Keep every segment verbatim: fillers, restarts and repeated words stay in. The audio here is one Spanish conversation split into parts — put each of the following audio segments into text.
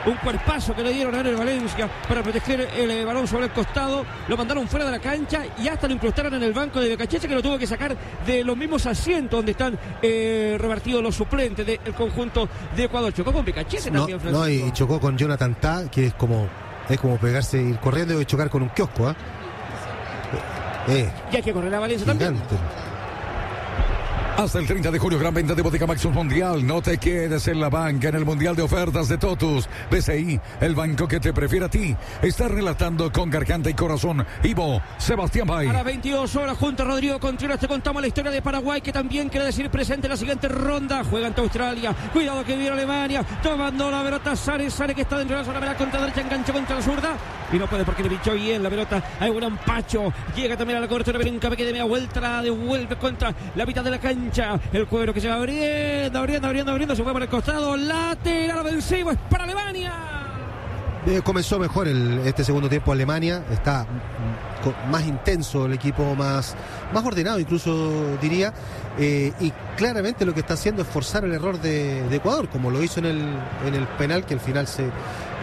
un cuerpazo que le dieron a Ener Valencia para proteger el eh, balón sobre el costado, lo mandaron fuera de la cancha y hasta lo incrustaron en el banco de Becachese, que lo tuvo que sacar de los mismos asientos donde están eh, repartidos los suplentes del conjunto de Ecuador. Chocó con Becachese no, también, Francisco. No, y chocó con Jonathan Tah, que es como es como pegarse, ir corriendo y chocar con un kiosco, ¿eh? Eh, y hay que correr a Valencia gigante. también. Hasta el treinta de julio, gran venta de Bodega Maxus Mundial. No te quedes en la banca en el Mundial de Ofertas de Totus. B C I, el banco que te prefiere a ti. Está relatando con garganta y corazón Ivo Sebastián Bay. A las veintidós horas, junto a Rodrigo Contreras, te contamos la historia de Paraguay, que también quiere decir presente en la siguiente ronda. Juega ante Australia. Cuidado que viene Alemania. Tomando la pelota Sane. Sane que está dentro de la zona, contra derecha, engancho contra la zurda. Y no puede porque le pinchó bien la pelota. Hay un empacho. Llega también a la cobertura. Brinca, que de media vuelta la devuelve contra la mitad de la cancha. El cuero que se va abriendo, abriendo, abriendo, abriendo. Se fue por el costado. Lateral ofensivo. Es para Alemania. Eh, comenzó mejor el, este segundo tiempo Alemania. Está mm, más intenso el equipo, más, más ordenado incluso diría. Eh, y claramente lo que está haciendo es forzar el error de, de Ecuador, como lo hizo en el, en el penal, que al final se, eh,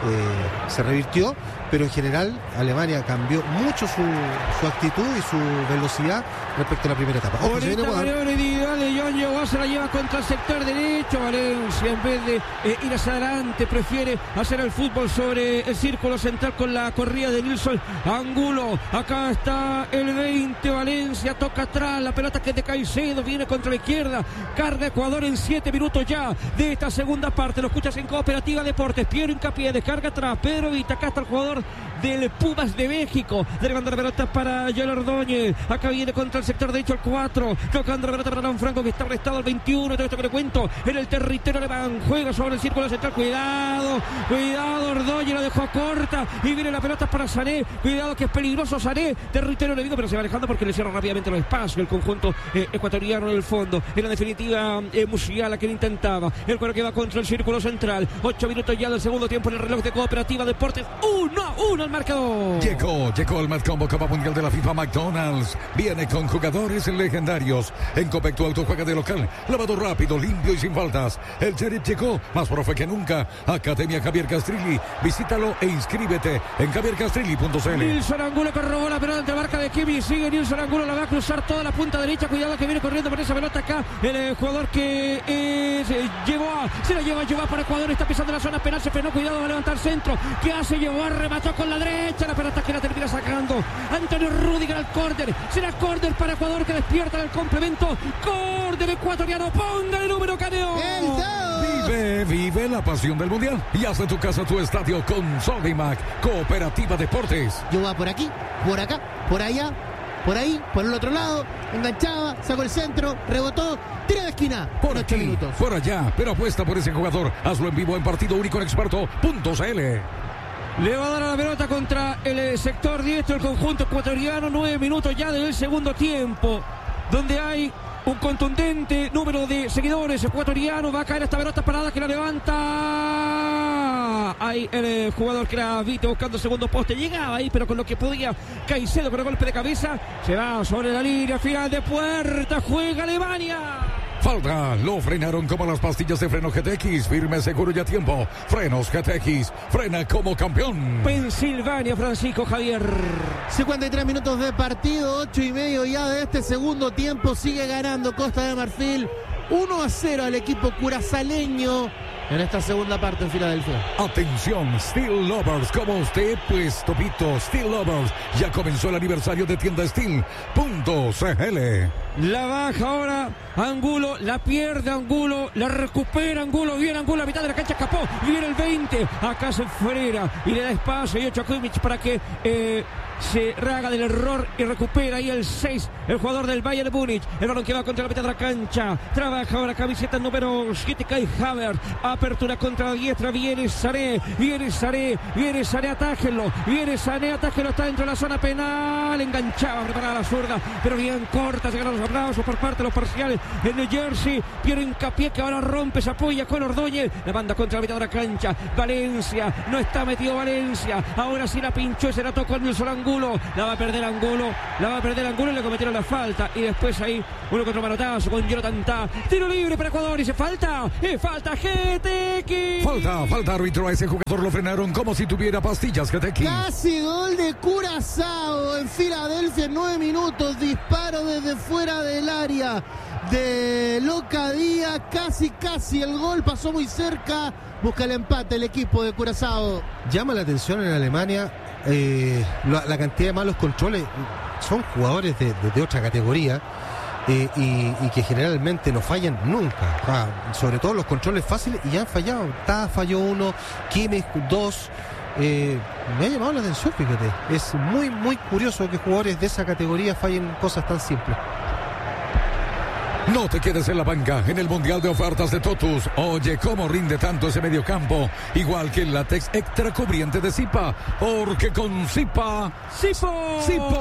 se revirtió. Pero en general Alemania cambió mucho su, su actitud y su velocidad respecto a la primera etapa. Por esta maniobra individual de John Llegó, se la lleva contra el sector derecho. Valencia, en vez de eh, ir hacia adelante, prefiere hacer el fútbol sobre el círculo central con la corrida de Nilson Angulo. Acá está el veinte, Valencia toca atrás, la pelota que es de Caicedo, viene contra la izquierda, carga Ecuador en siete minutos ya de esta segunda parte. Lo escuchas en Cooperativa Deportes. Piero Hincapié, descarga atrás, Pedro Vita, acá está el jugador del Pumas de México, de levantar la pelota para Joel Ordóñez. Acá viene contra el sector derecho al cuatro, tocando la pelota para Alan Franco, que está arrestado al veintiuno. Todo esto que le cuento en el territorio alemán. Juega sobre el círculo central. Cuidado, cuidado, Ordóñez la dejó corta y viene la pelota para Sané. Cuidado que es peligroso Sané, territorio enemigo, pero se va alejando porque le cierra rápidamente los espacios el conjunto eh, ecuatoriano en el fondo. En la definitiva, eh, Musiala que lo intentaba. El cuero que va contra el círculo central. Ocho minutos ya del segundo tiempo en el reloj de Cooperativa Deportes. Uno a uno el marcador. Llegó, llegó el Matcombo Copa Mundial de la FIFA McDonald's. Viene con jugadores legendarios. En Copec tu auto juega de local. Lavado rápido, limpio y sin faltas. El Sheriff llegó, más profe que nunca. Academia Javier Castrilli. Visítalo e inscríbete en javier castrilli punto c l. Nilson Angulo que robó la pelota ante marca de Kimi. Sigue Nilson Angulo, la va a cruzar toda la punta derecha. Cuidado que viene corriendo por esa pelota acá. El eh, jugador que eh, se llevó a, se la lleva a llevar para Ecuador. Está pisando la zona penal. Se frenó. Cuidado, va a levantar centro. ¿Qué hace? Llevó a remató con la derecha. La pelota que la termina sacando Antonio Rüdiger al córner. Será córner para Ecuador, que despierta en el complemento. Córner ecuatoriano. Ponga el número, Caneo. Vive, vive la pasión del mundial. Y haz de tu casa tu estadio con Sodimac Cooperativa Deportes. Yo va por aquí, por acá, por allá, por ahí, por el otro lado, enganchaba, sacó el centro, rebotó, tira de esquina. Por ocho aquí, minutos. por allá, pero apuesta por ese jugador. Hazlo en vivo en partido único en experto punto c l. Le va a dar a la pelota contra el sector diestro el conjunto ecuatoriano. Nueve minutos ya del segundo tiempo, donde hay un contundente número de seguidores ecuatorianos. Va a caer esta pelota parada que la levanta. Hay el eh, jugador que era Vite buscando segundo poste. Llegaba ahí, pero con lo que podía Caicedo con el golpe de cabeza. Se va sobre la línea final de puerta. Juega Alemania. Falta, lo frenaron como las pastillas de freno G T X, firme, seguro y a tiempo. Frenos G T X, frena como campeón. Pensilvania, Francisco Javier. cincuenta y tres minutos de partido, ocho y medio ya de este segundo tiempo. Sigue ganando Costa de Marfil uno a cero al equipo curazaleño en esta segunda parte en Filadelfia. Atención, Steel Lovers, como usted, pues Topito, Steel Lovers, ya comenzó el aniversario de tienda Steel punto c l. La baja ahora Angulo, la pierde Angulo, la recupera Angulo, viene Angulo a mitad de la cancha, escapó, viene el veinte, acá se frena y le da espacio y ocho a Kimmich para que eh, se rehaga del error y recupera ahí el seis, el jugador del Bayern de Múnich, el balón que va contra la mitad de la cancha, trabaja ahora camiseta número siete, Kai Havertz, apertura contra la diestra, viene Sané, viene Sané, viene Sané, atájenlo, viene Sané, atájenlo, está dentro de la zona penal, enganchaba, preparada la zurda, pero bien corta, llegaron los aplausos por parte de los parciales en el Jersey, Piero Hincapié que ahora rompe, se apoya con Ordóñez, la banda contra la mitad de la cancha, Valencia, no está metido Valencia, ahora sí la pinchó y se la tocó en el Solán Angulo, la va a perder Angulo, la va a perder Angulo y le cometieron la falta. Y después ahí uno contra manotazo con Jonathan Tah. Tiro libre para Ecuador y se falta, y falta G T X. Falta, falta árbitro, a ese jugador lo frenaron como si tuviera pastillas G T X. Casi gol de Curazao en Filadelfia en nueve minutos. Disparo desde fuera del área de Locadía. Casi, casi el gol. Pasó muy cerca. Busca el empate el equipo de Curazao. Llama la atención en Alemania eh, la, la cantidad de malos controles. Son jugadores de, de, de otra categoría. Eh, y, y que generalmente no fallan nunca, ah, sobre todo los controles fáciles, y ya han fallado. Tah falló uno, Kimmich dos. Eh, me ha llamado la atención, fíjate. Es muy, muy curioso que jugadores de esa categoría fallen cosas tan simples. No te quedes en la banca en el Mundial de Ofertas de Totus. Oye, cómo rinde tanto ese mediocampo. Igual que el látex extra cubriente de Zipa. Porque con Zipa... ¡Zipo!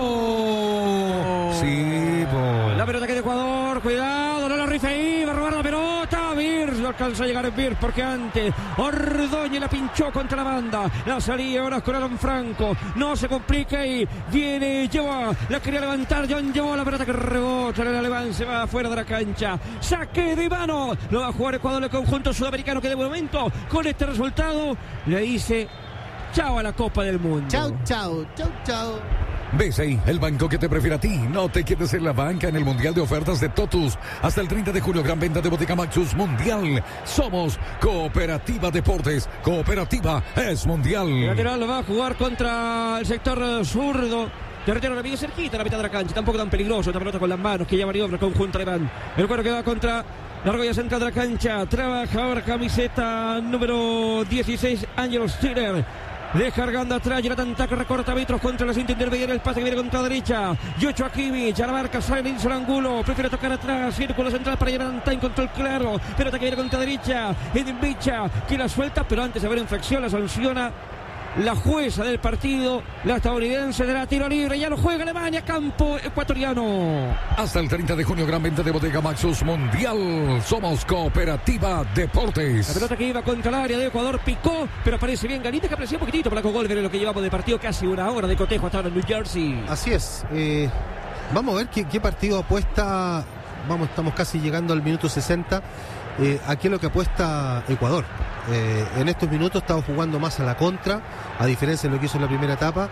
¡Zipo! ¡Zipo! La pelota que de Ecuador. Cuidado, no la rifa ahí. Va a robar la pelota. Virs no alcanza a llegar en Virs porque antes Ordóñez la pinchó contra la banda. La salía ahora con Alan Franco. No se complica y viene, lleva, la quería levantar. John llevó la pelota que rebota. El alemán se va afuera de la cancha. Saque de mano. Lo va a jugar Ecuador, el conjunto sudamericano, que de momento con este resultado le dice chao a la Copa del Mundo. Chao, chao, chao, chao. B C I, el banco que te prefiere a ti. No te quedes en la banca en el Mundial de Ofertas de Totus. Hasta el treinta de junio, gran venta de Botica Maxus Mundial. Somos Cooperativa Deportes. Cooperativa es mundial. El lateral lo va a jugar contra el sector zurdo. Terreno bien cerquita, la mitad de la cancha. Tampoco tan peligroso. Esta pelota con las manos que ya maniobra el conjunto alemán. El cuero que va contra la argolla central de la cancha. Trabajador, camiseta número dieciséis, Ángelo Stiller. Descargando atrás, Jonathan Tah, recorta metros contra la cinta intermedia, el pase que viene contra la derecha. Yocho Kimmich, a la marca, sale Nilson Angulo, prefiere tocar atrás, círculo central para Jonathan Tah, en control claro. Pelota que viene contra la derecha, Edin Bicha, que la suelta, pero antes de haber infracción la sanciona la jueza del partido, la estadounidense, de la tiro libre. Ya lo juega Alemania, campo ecuatoriano. Hasta el treinta de junio, gran venta de Bodega Maxus Mundial. Somos Cooperativa Deportes. La pelota que iba contra el área de Ecuador picó, pero parece bien Ganita, que apreció un poquitito para Golver en lo que llevamos de partido, casi una hora de cotejo hasta ahora en New Jersey. Así es. Eh, vamos a ver qué, qué partido apuesta. Vamos, estamos casi llegando al minuto sesenta. Eh, aquí es lo que apuesta Ecuador. Eh, en estos minutos estamos jugando más a la contra, a diferencia de lo que hizo en la primera etapa,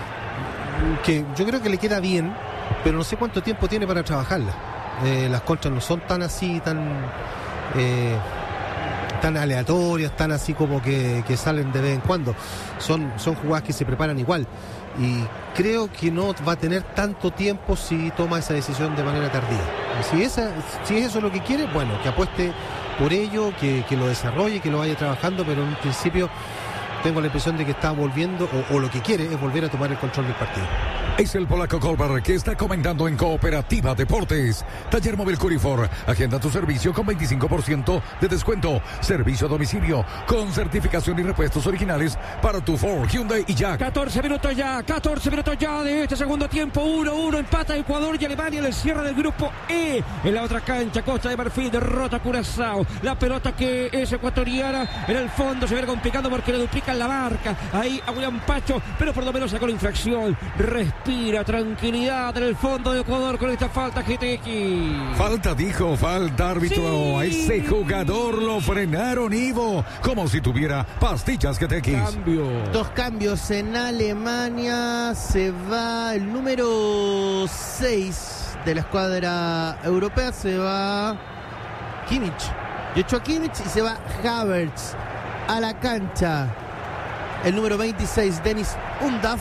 que yo creo que le queda bien, pero no sé cuánto tiempo tiene para trabajarla. Eh, las contras no son tan así, tan eh, tan aleatorias, tan así como que, que salen de vez en cuando. Son, son jugadas que se preparan igual, y creo que no va a tener tanto tiempo si toma esa decisión de manera tardía. Si, esa, si eso es lo que quiere, bueno, que apueste por ello, que, que lo desarrolle, que lo vaya trabajando, pero en un principio tengo la impresión de que está volviendo, o, o lo que quiere es volver a tomar el control del partido. Es el polaco Kolbar que está comentando en Cooperativa Deportes. Taller Móvil Curifor. Agenda tu servicio con veinticinco por ciento de descuento. Servicio a domicilio con certificación y repuestos originales para tu Ford, Hyundai y Jack. catorce minutos ya, catorce minutos ya de este segundo tiempo. uno uno, empata Ecuador y Alemania en el cierre del grupo E. En la otra cancha, Costa de Marfil derrota a Curazao. La pelota que es ecuatoriana en el fondo se viene complicando porque le duplican la marca. Ahí a William Pacho, pero por lo menos sacó la infracción. Respira tranquilidad en el fondo de Ecuador con esta falta G T X. Falta, dijo, falta, árbitro. Sí. A ese jugador lo frenaron, Ivo, como si tuviera pastillas G T X. Cambio. Dos cambios en Alemania. Se va el número seis de la escuadra europea. Se va Kimmich. Yocho Kimmich y se va Havertz a la cancha. El número veintiséis, Dennis Undav.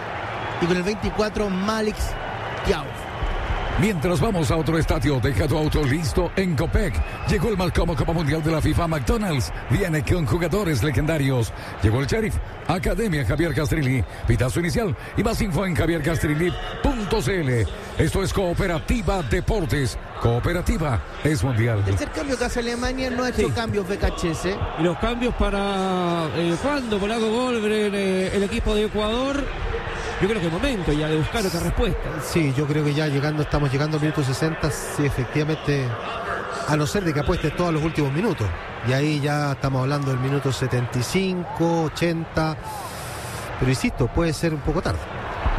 Y con el veinticuatro, Malik Diaw. Mientras vamos a otro estadio, deja tu auto listo en Copec. Llegó el Malcomo Copa Mundial de la FIFA McDonald's. Viene con jugadores legendarios. Llegó el Sheriff, Academia Javier Castrilli. Pitazo inicial y más info en javier castrilli punto c l. Esto es Cooperativa Deportes. Cooperativa es mundial. El tercer cambio que hace Alemania no ha hecho Sí. cambios B K H S. Y los cambios para eh, cuando Polaco Golver, eh, el equipo de Ecuador. Yo creo que es momento ya de buscar otra respuesta. Sí, yo creo que ya llegando, estamos llegando al minuto sesenta, sí, efectivamente, a no ser de que apuestes todos los últimos minutos. Y ahí ya estamos hablando del minuto setenta y cinco, ochenta, pero insisto, puede ser un poco tarde.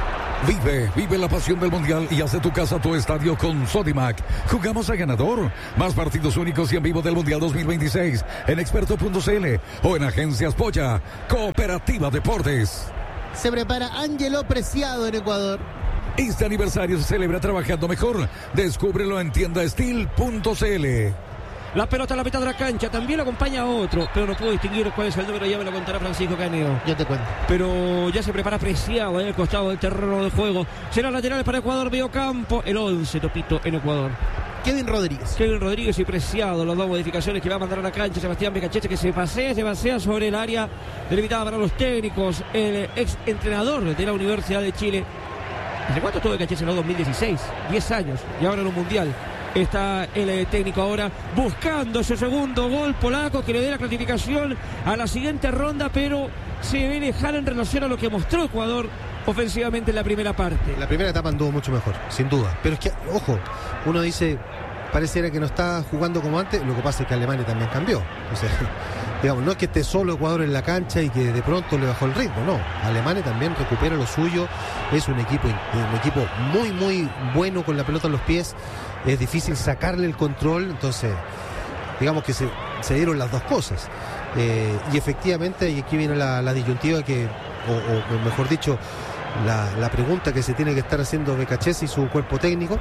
Vive, vive la pasión del Mundial y hace tu casa tu estadio con Sodimac. Jugamos a ganador. Más partidos únicos y en vivo del Mundial dos mil veintiséis en experto punto c l o en Agencias Polla. Cooperativa Deportes. Se prepara Ángelo Preciado en Ecuador. Este aniversario se celebra trabajando mejor. Descúbrelo en tienda steel punto c l. La pelota a la mitad de la cancha, también lo acompaña otro, pero no puedo distinguir cuál es el número, ya me lo contará Francisco Caneo. Yo te cuento. Pero ya se prepara Preciado en el costado del terreno de juego. Será lateral para Ecuador, Mediocampo, el once, Topito, en Ecuador. Kevin Rodríguez. Kevin Rodríguez y Preciado, las dos modificaciones que va a mandar a la cancha. Sebastián Becachete, que se pasea, se pasea sobre el área delimitada para los técnicos. El ex entrenador de la Universidad de Chile. ¿Desde cuánto estuvo Becachete en el dos mil dieciséis? diez años, y ahora en un mundial. Está el eh, técnico ahora buscando su segundo gol polaco que le dé la clasificación a la siguiente ronda, pero se ve lejano en relación a lo que mostró Ecuador ofensivamente en la primera parte. La primera etapa anduvo mucho mejor, sin duda. Pero es que, ojo, uno dice, pareciera que no está jugando como antes. Lo que pasa es que Alemania también cambió. O sea, digamos, no es que esté solo Ecuador en la cancha y que de pronto le bajó el ritmo, no. Alemania también recupera lo suyo. Es un equipo, un equipo muy, muy bueno con la pelota en los pies. Es difícil sacarle el control, entonces digamos que se, se dieron las dos cosas. Eh, y efectivamente, y aquí viene la, la disyuntiva que, o, o mejor dicho, la, la pregunta que se tiene que estar haciendo Becachese y su cuerpo técnico,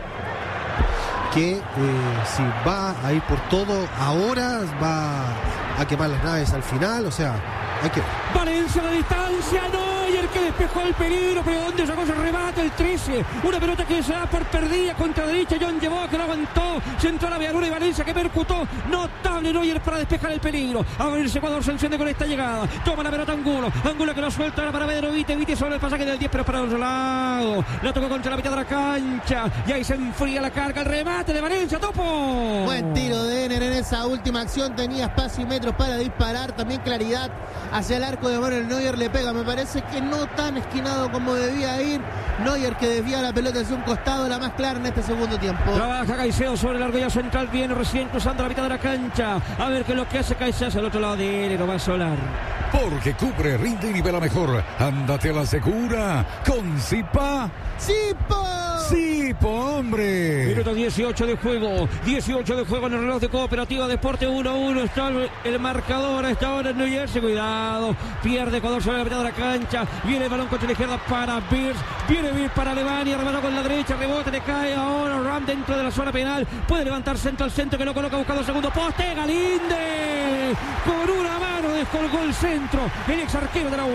que eh, si va a ir por todo ahora, va a quemar las naves al final, o sea, hay que... Valencia a la distancia, Neuer que despejó el peligro, pero ¿dónde sacó ese remate? El trece, una pelota que se da por perdida contra derecha, John llevó, que lo aguantó, centró a la Villaruna y Valencia que percutó, notable Neuer para despejar el peligro. A ver, Ecuador se enciende con esta llegada, toma la pelota Angulo, Angulo que lo suelta ahora para Pedro Vite, Vite sobre el pasaje del diez, pero para otro lado, la tocó contra la mitad de la cancha, y ahí se enfría la carga, el remate de Valencia, Topo. Buen tiro de Ener en esa última acción, tenía espacio y metros para disparar, también claridad hacia el arco de Manuel Neuer, le pega, me parece que no tan esquinado como debía ir. Neuer que desvía la pelota hacia un costado, la más clara en este segundo tiempo. Trabaja Caicedo sobre el argolla central, viene recién cruzando la mitad de la cancha. A ver qué es lo que hace Caicedo hacia el otro lado de él, no va a solar. Porque cubre, rinde y nivela mejor. Ándate a la segura con Zipa. ¡Zipo! ¡Zipo, hombre! Minuto dieciocho de juego. dieciocho de juego en el reloj de Cooperativa Deporte. uno a uno está el, el marcador a esta hora en New Jersey. Cuidado. Pierde Ecuador sobre la mitad de la cancha. Viene el balón contra la izquierda para Beers. Viene Beers para Alemania. Remató con la derecha. Rebote. Le cae ahora Ram dentro de la zona penal. Puede levantar centro al centro que lo coloca buscando el segundo poste. Galíndez. Con una mano descolgó el centro. El ex arquero de la U.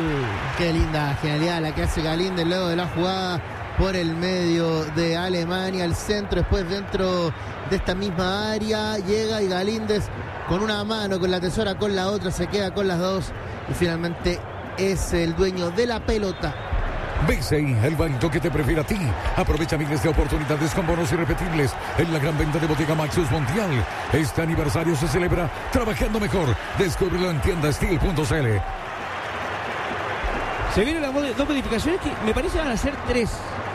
Qué linda genialidad la que hace Galíndez luego de la jugada por el medio de Alemania, el centro, después dentro de esta misma área, llega y Galíndez con una mano, con la tesora, con la otra, se queda con las dos y finalmente es el dueño de la pelota. B C I, el banco que te prefiere a ti. Aprovecha miles de oportunidades con bonos irrepetibles en la gran venta de Bodega Maxus Mundial. Este aniversario se celebra trabajando mejor. Descúbrelo en tienda steel punto c l. Se vienen las dos modificaciones que me parece van a ser tres.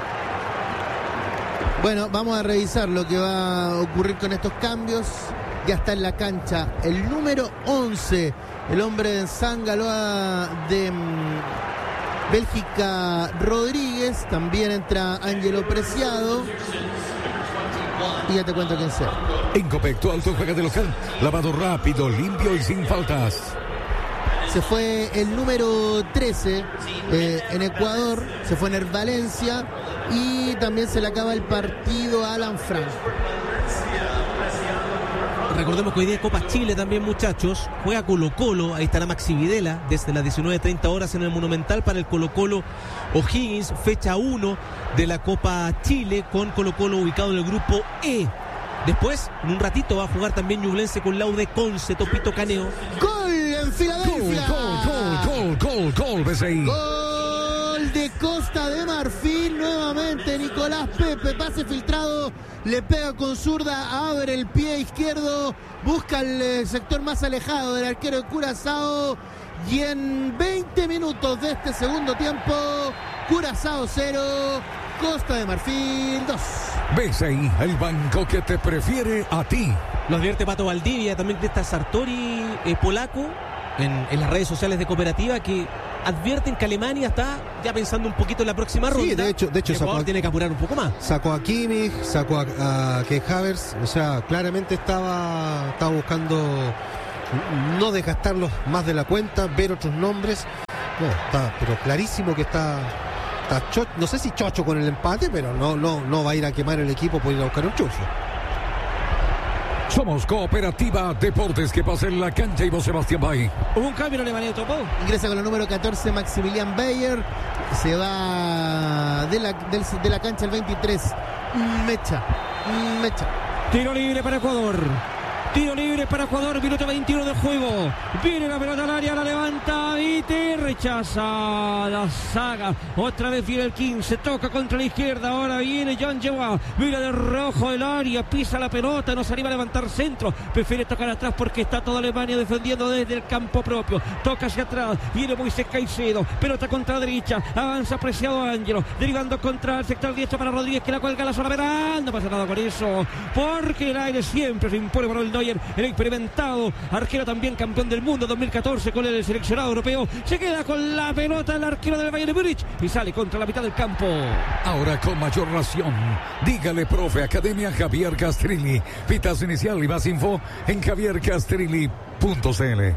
Bueno, vamos a revisar lo que va a ocurrir con estos cambios. Ya está en la cancha el número once, el hombre de Zangaloa de um, Bélgica, Rodríguez. También entra Ángelo Preciado. Y ya te cuento quién sea. En Copec, tu auto juega de local. Lavado rápido, limpio y sin faltas. Se fue el número trece eh, en Ecuador, se fue en el Valencia y también se le acaba el partido a Alan Frank. Recordemos que hoy día es Copa Chile también, muchachos. Juega Colo Colo, ahí estará Maxi Videla desde las diecinueve treinta horas en el Monumental para el Colo Colo O'Higgins, fecha uno de la Copa Chile con Colo Colo ubicado en el grupo E. Después, en un ratito, va a jugar también Ñublense con Laude Conce, Topito Caneo. ¡Gol en Filadelfia! Gol, gol, gol, gol, gol, B C I. Gol de Costa de Marfil nuevamente. Nicolás Pepe, pase filtrado, le pega con zurda, abre el pie izquierdo, busca el sector más alejado del arquero de Curazao. Y en veinte minutos de este segundo tiempo, Curazao cero, Costa de Marfil dos. B C I, el banco que te prefiere a ti. Lo advierte Pato Valdivia, también de esta Sartori eh, polaco en, en las redes sociales de Cooperativa, que advierten que Alemania está ya pensando un poquito en la próxima ronda. Sí, de hecho, de hecho Ecuador sacó a, tiene que apurar un poco más. Sacó a Kimmich, sacó a, a Kai Havertz, o sea, claramente estaba, estaba buscando no desgastarlos más de la cuenta, ver otros nombres. No, está, pero clarísimo que está, está cho, no sé si chocho con el empate, pero no, no, no va a ir a quemar el equipo por ir a buscar un chufo. Somos Cooperativa Deportes. Que pasa en la cancha y vos, Sebastián Bay. Hubo un cambio en Alemania, topó. Ingresa con el número catorce Maximilian Bayer. Se va de la, del, de la cancha el veintitrés Mecha. Mecha. Tiro libre para Ecuador. Tiro libre para Ecuador, minuto veintiuno del juego. Viene la pelota al área, la levanta y te rechaza la saga. Otra vez viene el quince, toca contra la izquierda. Ahora viene Jan Lleva. Mira de rojo el área, pisa la pelota, no se anima a levantar centro. Prefiere tocar atrás porque está toda Alemania defendiendo desde el campo propio. Toca hacia atrás, viene Moisés Caicedo. Pelota contra la derecha, avanza Preciado Ángelo. Derivando contra el sector diestro para Rodríguez, que la cuelga a la zona verán. No pasa nada con eso, porque el aire siempre se impone por el el experimentado arquero, también campeón del mundo dos mil catorce con el seleccionado europeo. Se queda con la pelota el arquero del Bayern de Múnich y sale contra la mitad del campo. Ahora con mayor ración, dígale profe, Academia Javier Castrilli. Pitazo inicial y más info en javier castrilli punto c l.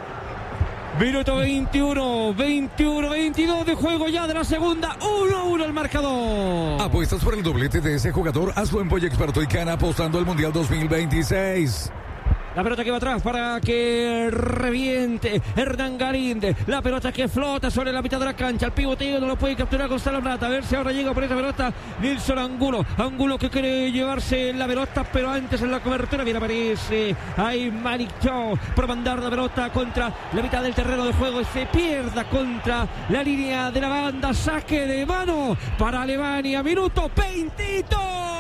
Minuto veintiuno, veintiuno, veintidós de juego ya de la segunda. uno a uno el marcador. Apuestas por el doblete de ese jugador. Hazlo en Boy Experto y Cana, apostando al Mundial dos mil veintiséis. La pelota que va atrás para que reviente Hernán Galíndez. La pelota que flota sobre la mitad de la cancha. El pivoteo no lo puede capturar Gonzalo Plata. A ver si ahora llega por esa pelota Nilson Angulo. Angulo que quiere llevarse la pelota, pero antes en la cobertura bien aparece ahí Malik Chow por mandar la pelota contra la mitad del terreno de juego y se pierda contra la línea de la banda. Saque de mano para Alemania. Minuto veintidós.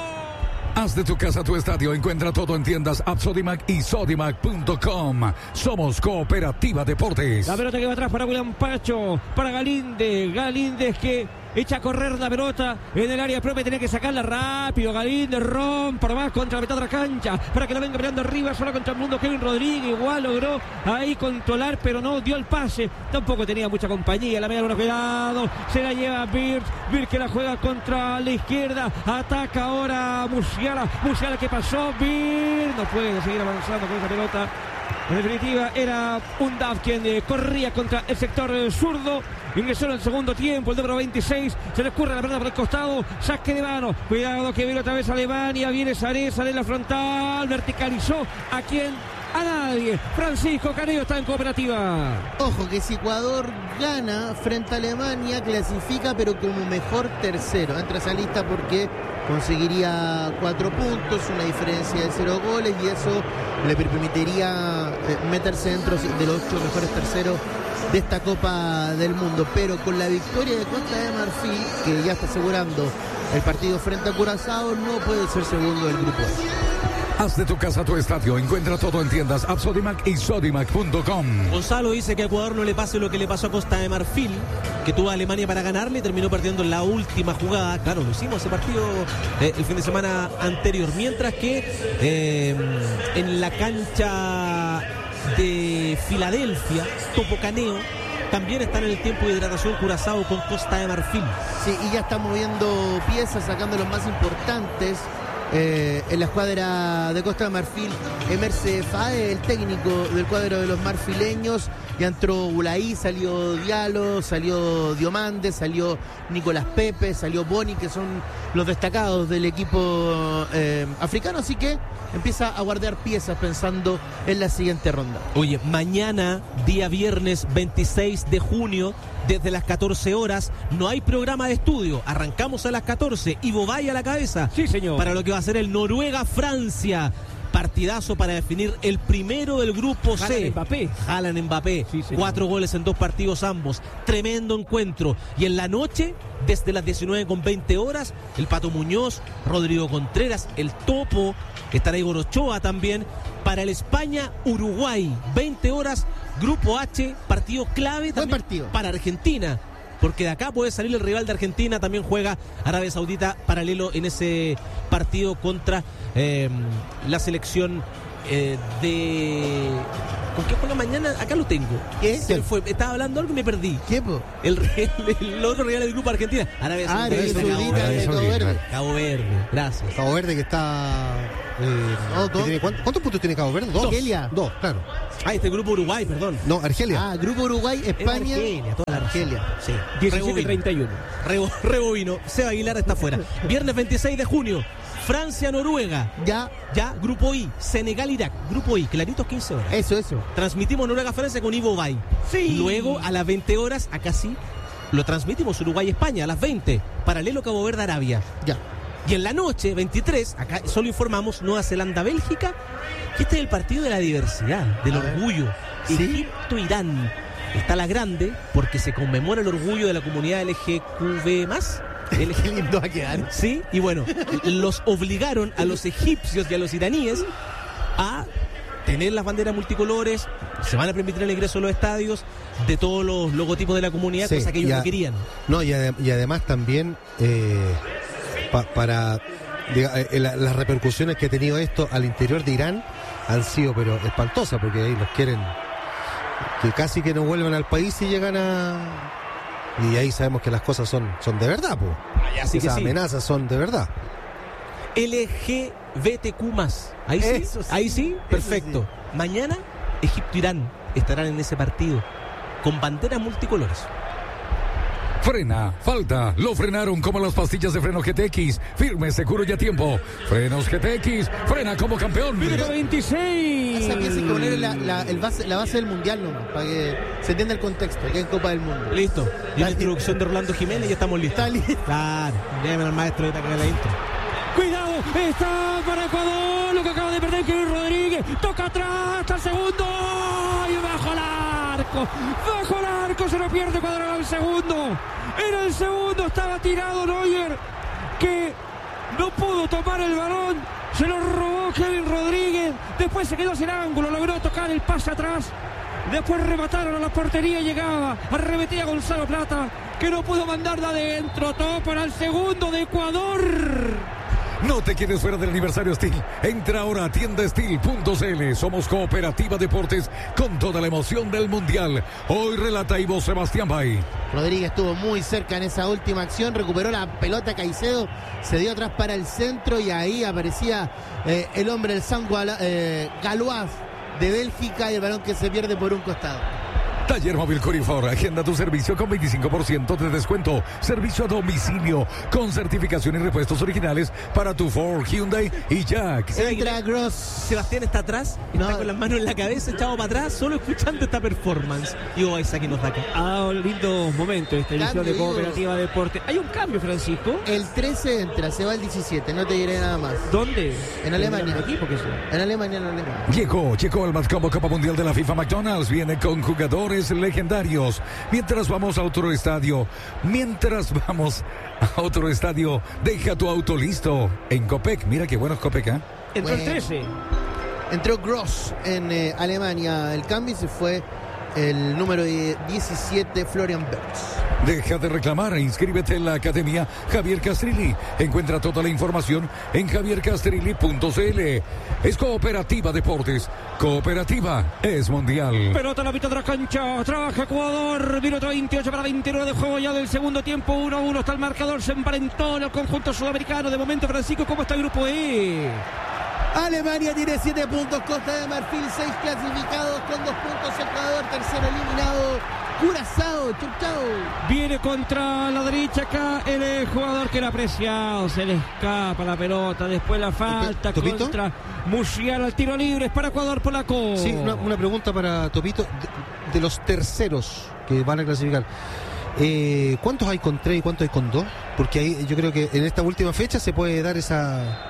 Haz de tu casa tu estadio. Encuentra todo en tiendas App Sodimac y Sodimac punto com. Somos Cooperativa Deportes. La pelota que va atrás para William Pacho, para Galíndez. Galíndez que echa a correr la pelota en el área propia, tiene que sacarla rápido. Galíndez rompe por más contra la mitad de la cancha para que la venga peleando arriba, solo contra el mundo. Kevin Rodríguez igual logró ahí controlar, pero no dio el pase. Tampoco tenía mucha compañía. La media, bueno, cuidado. Se la lleva Birch. Birch que la juega contra la izquierda. Ataca ahora Musiala. Musiala que pasó. Birch no puede seguir avanzando con esa pelota. En definitiva, era un Duff quien eh, corría contra el sector eh, zurdo. Ingresó en el segundo tiempo, el número veintiséis. Se le escurre la pelota por el costado. Saque de mano. Cuidado que viene otra vez Alemania. Viene Saré, sale en la frontal. Verticalizó a quien, a nadie. Francisco Canello está en Cooperativa. Ojo que si Ecuador gana frente a Alemania, clasifica pero como mejor tercero. Entra a esa lista porque conseguiría cuatro puntos, una diferencia de cero goles, y eso le permitiría eh, meterse dentro de los ocho mejores terceros de esta Copa del Mundo. Pero con la victoria de Costa de Marfil, que ya está asegurando el partido frente a Curazao, no puede ser segundo del grupo A. Haz de tu casa tu estadio. Encuentra todo en tiendas App Sodimac y Sodimac punto com. Gonzalo dice que a Ecuador no le pase lo que le pasó a Costa de Marfil, que tuvo a Alemania para ganarle y terminó perdiendo en la última jugada. Claro, lo hicimos ese partido eh, el fin de semana anterior. Mientras que eh, en la cancha de Filadelfia, Topo Caneo, también están en el tiempo de hidratación Curazao con Costa de Marfil. Sí, y ya está moviendo piezas, sacando los más importantes. Eh, en la escuadra de Costa de Marfil, Emerse Fae, el técnico del cuadro de los marfileños. Ya entró Ulaí, salió Diallo, salió Diomande, salió Nicolás Pepe, salió Boni, que son los destacados del equipo eh, africano. Así que empieza a guardar piezas pensando en la siguiente ronda. Oye, mañana, día viernes veintiséis de junio, desde las catorce horas, no hay programa de estudio. Arrancamos a las catorce. Ivo Valle a la cabeza. Sí, señor. Para lo que va a ser el Noruega-Francia. Partidazo para definir el primero del grupo C. Haaland Mbappé. Haaland Mbappé. Sí, Cuatro goles en dos partidos ambos. Tremendo encuentro. Y en la noche, desde las diecinueve con veinte horas, el Pato Muñoz, Rodrigo Contreras, el Topo, estará Igor Ochoa también, para el España-Uruguay. veinte horas, grupo H, partido clave también partido. Para Argentina. Porque de acá puede salir el rival de Argentina. También juega Arabia Saudita paralelo en ese partido contra eh, la selección eh, de ¿Con qué juega mañana? Acá lo tengo. ¿Qué? Se me fue. Estaba hablando algo y me perdí. ¿Qué, po? El, el, el otro rival del grupo Argentina. Arabia Ah, Saudita. Arabia Cabo Saudita Verde. de Cabo Verde. Cabo Verde. Gracias. Cabo Verde que está. eh, No, que dos. tiene- ¿cuántos, cuántos puntos tiene Cabo Verde? Dos. Argelia. Dos, claro. Ah, este grupo Uruguay, perdón. No, Argelia. Ah, Grupo Uruguay, España. Argelia, toda la razón. Argelia. Sí. diecisiete treinta y uno. Rebo- Rebovino. Seba Aguilar está fuera. Viernes veintiséis de junio. Francia-Noruega. Ya, Ya, grupo I. Senegal-Irak. Grupo I. Claritos quince horas. eso, eso. Transmitimos Noruega-Francia con Ivo Bay. Sí. Luego, a las veinte horas, acá sí, lo transmitimos Uruguay-España. A las veinte. Paralelo Cabo Verde-Arabia. Ya. Y en la noche, veintitrés, acá solo informamos Nueva Zelanda-Bélgica. Y este es el partido de la diversidad, del A ver. orgullo. ¿Sí? Egipto-Irán. Está la grande porque se conmemora el orgullo de la comunidad L G Q V más. Qué lindo va a quedar. Sí, y bueno, los obligaron a los egipcios y a los iraníes a tener las banderas multicolores. Se van a permitir el ingreso a los estadios de todos los logotipos de la comunidad, Sí, cosa que ellos ya. no querían. No, y, ade- y además también eh, pa- para diga, eh, la- las repercusiones que ha tenido esto al interior de Irán han sido pero espantosas, porque ahí los quieren que casi que no vuelvan al país y llegan a... Y ahí sabemos que las cosas son, son de verdad, pues. Así que Esas sí. amenazas son de verdad. L G B T Q más. Ahí sí, Eso sí. ahí sí, perfecto. Mañana, Egipto-Irán estarán en ese partido con banderas multicolores. Frena, falta, lo frenaron como las pastillas de freno G T X, firme, seguro y a tiempo. Frenos G T X, frena como campeón. Minuto veintiséis. Esa pieza hay que poner la, la, el base, la base del mundial nomás, para que se entienda el contexto, que en Copa del Mundo. Listo. Y la introducción de Orlando Jiménez y ya estamos listos. Está listo. Claro, llévenme al maestro ahorita que haga la intro. Cuidado, está para Ecuador, lo que acaba de perder Kevin Rodríguez, toca atrás, hasta el segundo, y bajo el arco, bajo el arco, se lo pierde Ecuador al segundo, en el segundo estaba tirado Neuer, que no pudo tomar el balón, se lo robó Kevin Rodríguez, después se quedó sin ángulo, logró tocar el pase atrás, después remataron a la portería, llegaba, arremetía Gonzalo Plata, que no pudo mandar de adentro, todo para el segundo de Ecuador. No te quedes fuera del aniversario Steel. Entra ahora a tienda steel punto c l. Somos Cooperativa Deportes con toda la emoción del Mundial. Hoy relata Ivo Sebastián Bay. Rodríguez estuvo muy cerca en esa última acción, recuperó la pelota Caicedo, se dio atrás para el centro y ahí aparecía eh, el hombre, el San Guala- eh, Galois de Bélgica, y el balón que se pierde por un costado. Taller Móvil Corifor, agenda tu servicio con veinticinco por ciento de descuento. Servicio a domicilio con certificación y repuestos originales para tu Ford, Hyundai y Jack. Entra Gross. Sebastián está atrás, No. está con las manos en la cabeza, echado para atrás, solo escuchando esta performance. Y Ivo Isaac nos da acá. Ha dado lindos momentos esta edición Cambio, de Cooperativa Deporte. Hay un cambio, Francisco. El trece entra, se va el diecisiete, no te diré nada más. ¿Dónde? En Alemania. Aquí, porque sí. En Alemania, en Alemania. Llegó, llegó al Matcombo Copa Mundial de la FIFA McDonald's. Viene con jugadores legendarios. Mientras vamos a otro estadio, mientras vamos a otro estadio, deja tu auto listo en Copec. Mira qué bueno es Copec, ¿eh? Entró el Bueno. trece. Entró Gross en eh, Alemania el cambio y se fue el número diecisiete, Florian Wirtz. Deja de reclamar e inscríbete en la Academia Javier Castrilli. Encuentra toda la información en javier castrilli punto c l. Es Cooperativa Deportes. Cooperativa es mundial. Pelota a la mitad de la cancha. Trabaja Ecuador. Minuto veintiocho para veintinueve de juego ya del segundo tiempo. uno a uno está el marcador. Se emparentó en el conjunto sudamericano. De momento, Francisco, ¿cómo está el grupo E? Alemania tiene siete puntos, Costa de Marfil seis clasificados con dos puntos, Ecuador tercero eliminado, Curazao, chau chau. Viene contra la derecha acá el eh, jugador que era apreciado. Se le escapa la pelota. Después la falta ¿Topito? contra Musiala. El tiro libre es para Ecuador polaco. Sí, una, una pregunta para Topito. De, de los terceros que van a clasificar, eh, ¿cuántos hay con tres y cuántos hay con dos? Porque ahí yo creo que en esta última fecha se puede dar esa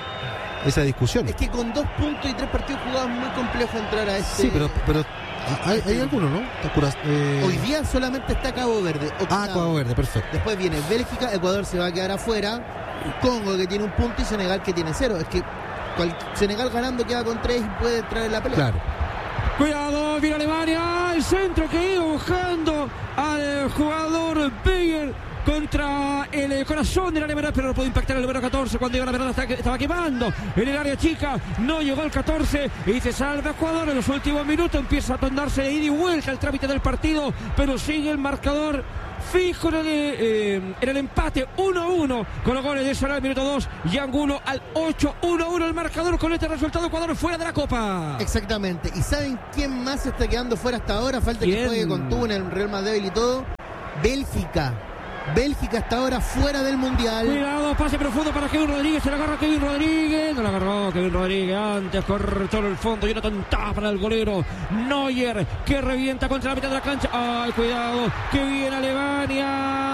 esa discusión. Es que con dos puntos y tres partidos jugados es muy complejo entrar a este. Sí, pero, pero hay, hay algunos, ¿no? Está Curaz- eh, Hoy día solamente está Cabo Verde. Ah, octavo. Cabo Verde, perfecto. Después viene Bélgica, Ecuador se va a quedar afuera, Congo que tiene un punto y Senegal que tiene cero. Es que cual- Senegal ganando queda con tres y puede entrar en la pelea. Claro. Cuidado, viene Alemania. El centro que iba buscando al jugador Beyer contra el corazón de la Alemania, pero no puede impactar el número catorce cuando iba la pelota, estaba quemando en el área chica, no llegó el catorce y se salva Ecuador en los últimos minutos. Empieza a tornarse de ida y vuelta el trámite del partido, pero sigue el marcador fijo en el, eh, en el empate uno a uno con los goles de Salah al minuto dos y Angulo al ocho. Uno a uno el marcador. Con este resultado Ecuador fuera de la Copa. Exactamente. ¿Y saben quién más está quedando fuera hasta ahora? Falta ¿Quién? que juegue con Tú en el Real más débil y todo. Bélgica. Bélgica hasta ahora fuera del Mundial. Cuidado, pase profundo para Kevin Rodríguez. Se la agarra Kevin Rodríguez. No la agarró Kevin Rodríguez. Antes cortó en el fondo. Y una tontada para el golero Neuer, que revienta contra la mitad de la cancha. Ay, cuidado, que viene Alemania.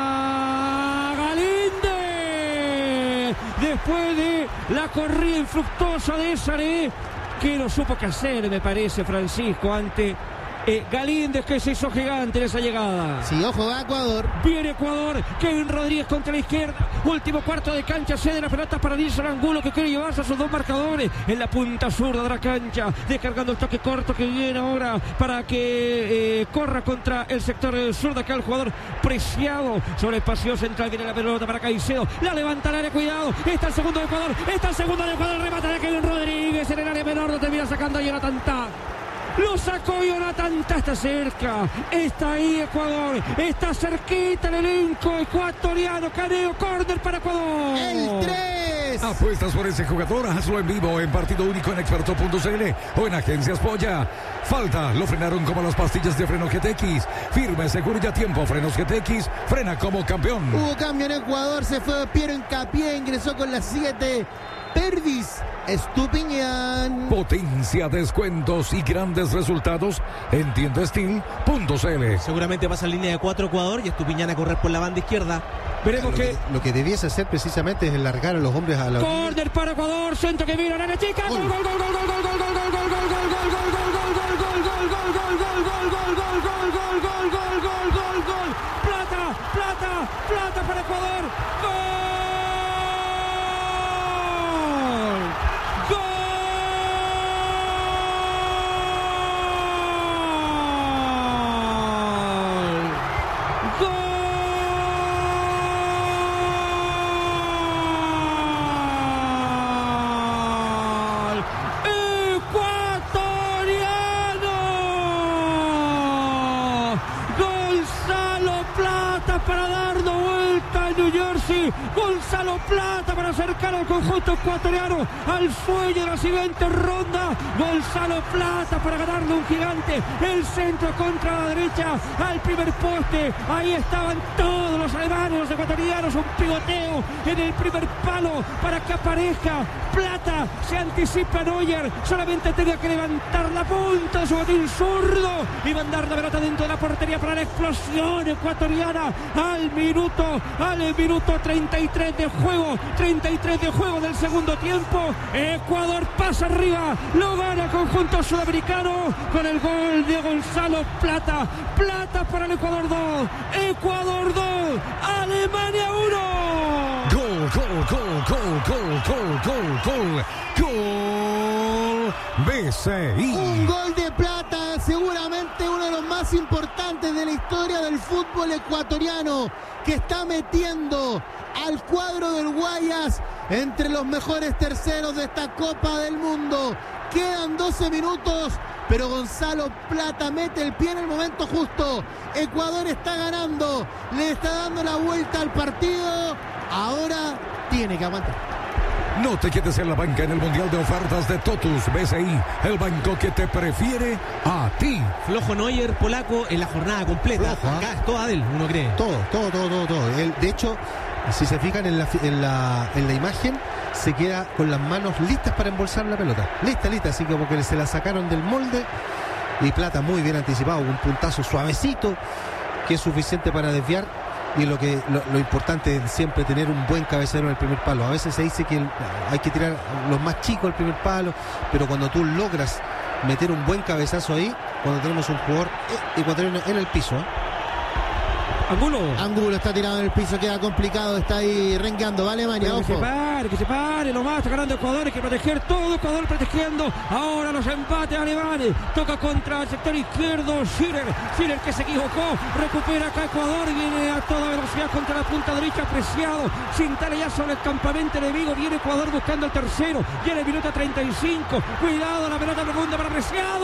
Galinde. Después de la corrida infructuosa de Saré, que no supo qué hacer, me parece, Francisco, ante Eh, Galíndez, que se hizo gigante en esa llegada. Sí, ojo, va Ecuador. Viene Ecuador, Kevin Rodríguez contra la izquierda. Último cuarto de cancha, cede la pelota para Nilson Angulo, que quiere llevarse a sus dos marcadores en la punta zurda de la cancha, descargando el toque corto que viene ahora para que eh, corra contra el sector del sur de acá el jugador Preciado. Sobre el pasillo central viene la pelota para Caicedo, la levanta al área, cuidado, está el segundo de Ecuador, está el segundo de Ecuador, remata de Kevin Rodríguez en el área menor, lo termina sacando a Jonathan Tah. Lo sacó Jonathan Tah, está cerca, está ahí Ecuador, está cerquita el elenco ecuatoriano. Caneo, córner para Ecuador. El tres. Apuestas por ese jugador, hazlo en vivo en partido único en experto punto c l o en Agencias Polla. Falta, lo frenaron como las pastillas de freno G T X. Firme, seguro y a tiempo, frenos G T X, frena como campeón. Hubo cambio en Ecuador, se fue Piero Hincapié, ingresó con las siete. Pervis Estupiñán. Potencia, descuentos y grandes resultados en tienda steel punto c l. Seguramente pasa en línea de cuatro Ecuador y Estupiñán a correr por la banda izquierda. Veremos Lo que... que, lo que debiese hacer precisamente es largar a los hombres a la Córner para Ecuador, centro que viene a la área chica. Gol, gol, gol, gol, gol, gol, gol, gol, gol, gol, gol, gol, Plata, plata, plata para Ecuador. Gol. Gonzalo Plata para acercar al conjunto ecuatoriano al sueño de la siguiente ronda. Gonzalo Plata para ganarle un gigante. El centro contra la derecha al primer poste. Ahí estaban todos los alemanes, los ecuatorianos. Un pivoteo en el primer palo para que aparezca Plata. Se anticipa Neuer. Solamente tenga que levantar la punta de su botín zurdo y mandar la pelota dentro de la portería para la explosión ecuatoriana al minuto, al minuto treinta y tres de juego, treinta y tres de juego del segundo tiempo. Ecuador pasa arriba, lo gana el conjunto sudamericano con el gol de Gonzalo Plata. Plata para el Ecuador dos, Ecuador dos, Alemania uno. Gol, gol, gol, gol, gol, gol, gol, gol, gol, B C I. Un gol de Plata, seguramente uno de los más importantes de la historia del fútbol ecuatoriano, que está metiendo al cuadro del Guayas entre los mejores terceros de esta Copa del Mundo. Quedan doce minutos, pero Gonzalo Plata mete el pie en el momento justo. Ecuador está ganando, le está dando la vuelta al partido. Ahora tiene que aguantar. No te quedes en la banca en el Mundial de Ofertas de Totus B C I, el banco que te prefiere a ti. Flojo Neuer, polaco, en la jornada completa. Flojo, ¿eh? Acá es toda de él, uno cree. Todo, todo, todo, todo, todo. Él, de hecho, si se fijan en la, en, la, en la imagen, se queda con las manos listas para embolsar la pelota. Lista, lista, así como que se la sacaron del molde. Y Plata muy bien anticipado, un puntazo suavecito, que es suficiente para desviar. Y lo que lo, lo importante es siempre tener un buen cabecero en el primer palo. A veces se dice que el, hay que tirar los más chicos al primer palo, pero cuando tú logras meter un buen cabezazo ahí, cuando tenemos un jugador ecuatoriano en el piso, ¿eh? Angulo. Angulo está tirado en el piso, queda complicado, está ahí rengueando, va Alemania, Que se ojo. pare, que se pare, lo más, está ganando Ecuador, hay que proteger todo, Ecuador protegiendo, ahora los empates alemanes, toca contra el sector izquierdo, Schiller, Schiller que se equivocó, recupera acá Ecuador, viene a toda velocidad contra la punta derecha, Preciado, sin ya sobre el campamento enemigo, viene Ecuador buscando el tercero, ya en el minuto treinta y cinco, cuidado, la pelota profunda para Preciado,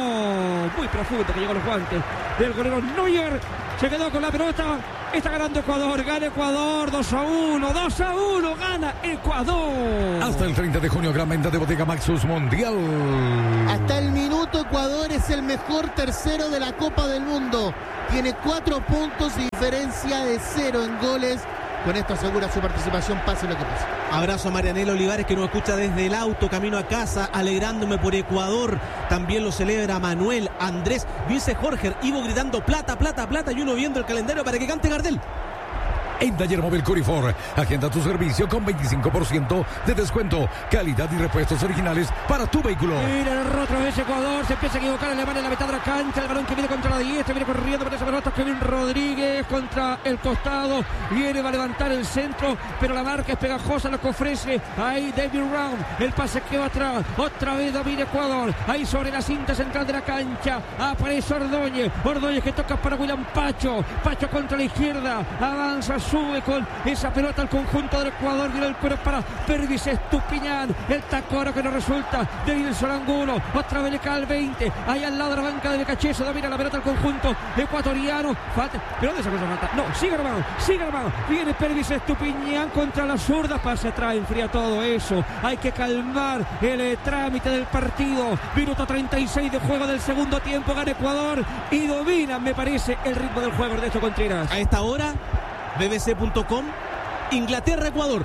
muy profunda que llegó a los guantes del golero Neuer, se quedó con la pelota, está ganando Ecuador, gana Ecuador, dos a uno, dos a uno, gana Ecuador. Hasta el treinta de junio, gran venta de Bodega Maxus Mundial. Hasta el minuto Ecuador es el mejor tercero de la Copa del Mundo. Tiene cuatro puntos y diferencia de cero en goles. Con esto asegura su participación, pase lo que pase. Abrazo a Marianela Olivares que nos escucha desde el auto, camino a casa, alegrándome por Ecuador. También lo celebra Manuel, Andrés, Vince Jorge, Ivo gritando plata, plata, plata y uno viendo el calendario para que cante Gardel. En Taller Móvil Curifor, agenda tu servicio con veinticinco por ciento de descuento, calidad y repuestos originales para tu vehículo. Mira el otra vez Ecuador, se empieza a equivocar Alemania en la mitad de la cancha, el balón que viene contra la diestra, viene corriendo por esa pelota, Kevin Rodríguez contra el costado, viene, va a levantar el centro, pero la marca es pegajosa, lo que ofrece ahí David Round, el pase que va atrás, otra vez domina Ecuador, ahí sobre la cinta central de la cancha, aparece Ordóñez, Ordóñez que toca para William Pacho, Pacho contra la izquierda, avanza, sube con esa pelota al conjunto del Ecuador, viene el cuero para Pervis Estupiñán, el tacoro que no resulta de Nilson Angulo, otra vez le cae al veinte, ahí al lado de la banca de Becacheso, domina la pelota al conjunto ecuatoriano, falta, pero ¿dónde se puede falta? No, sigue hermano, sigue hermano, viene Pervis Estupiñán contra la zurda, pase atrás, enfría todo eso, hay que calmar el eh, trámite del partido, minuto treinta y seis de juego del segundo tiempo, gana Ecuador y domina, me parece, el ritmo del juego de estos Contreras. A esta hora B B C punto com, Inglaterra-Ecuador.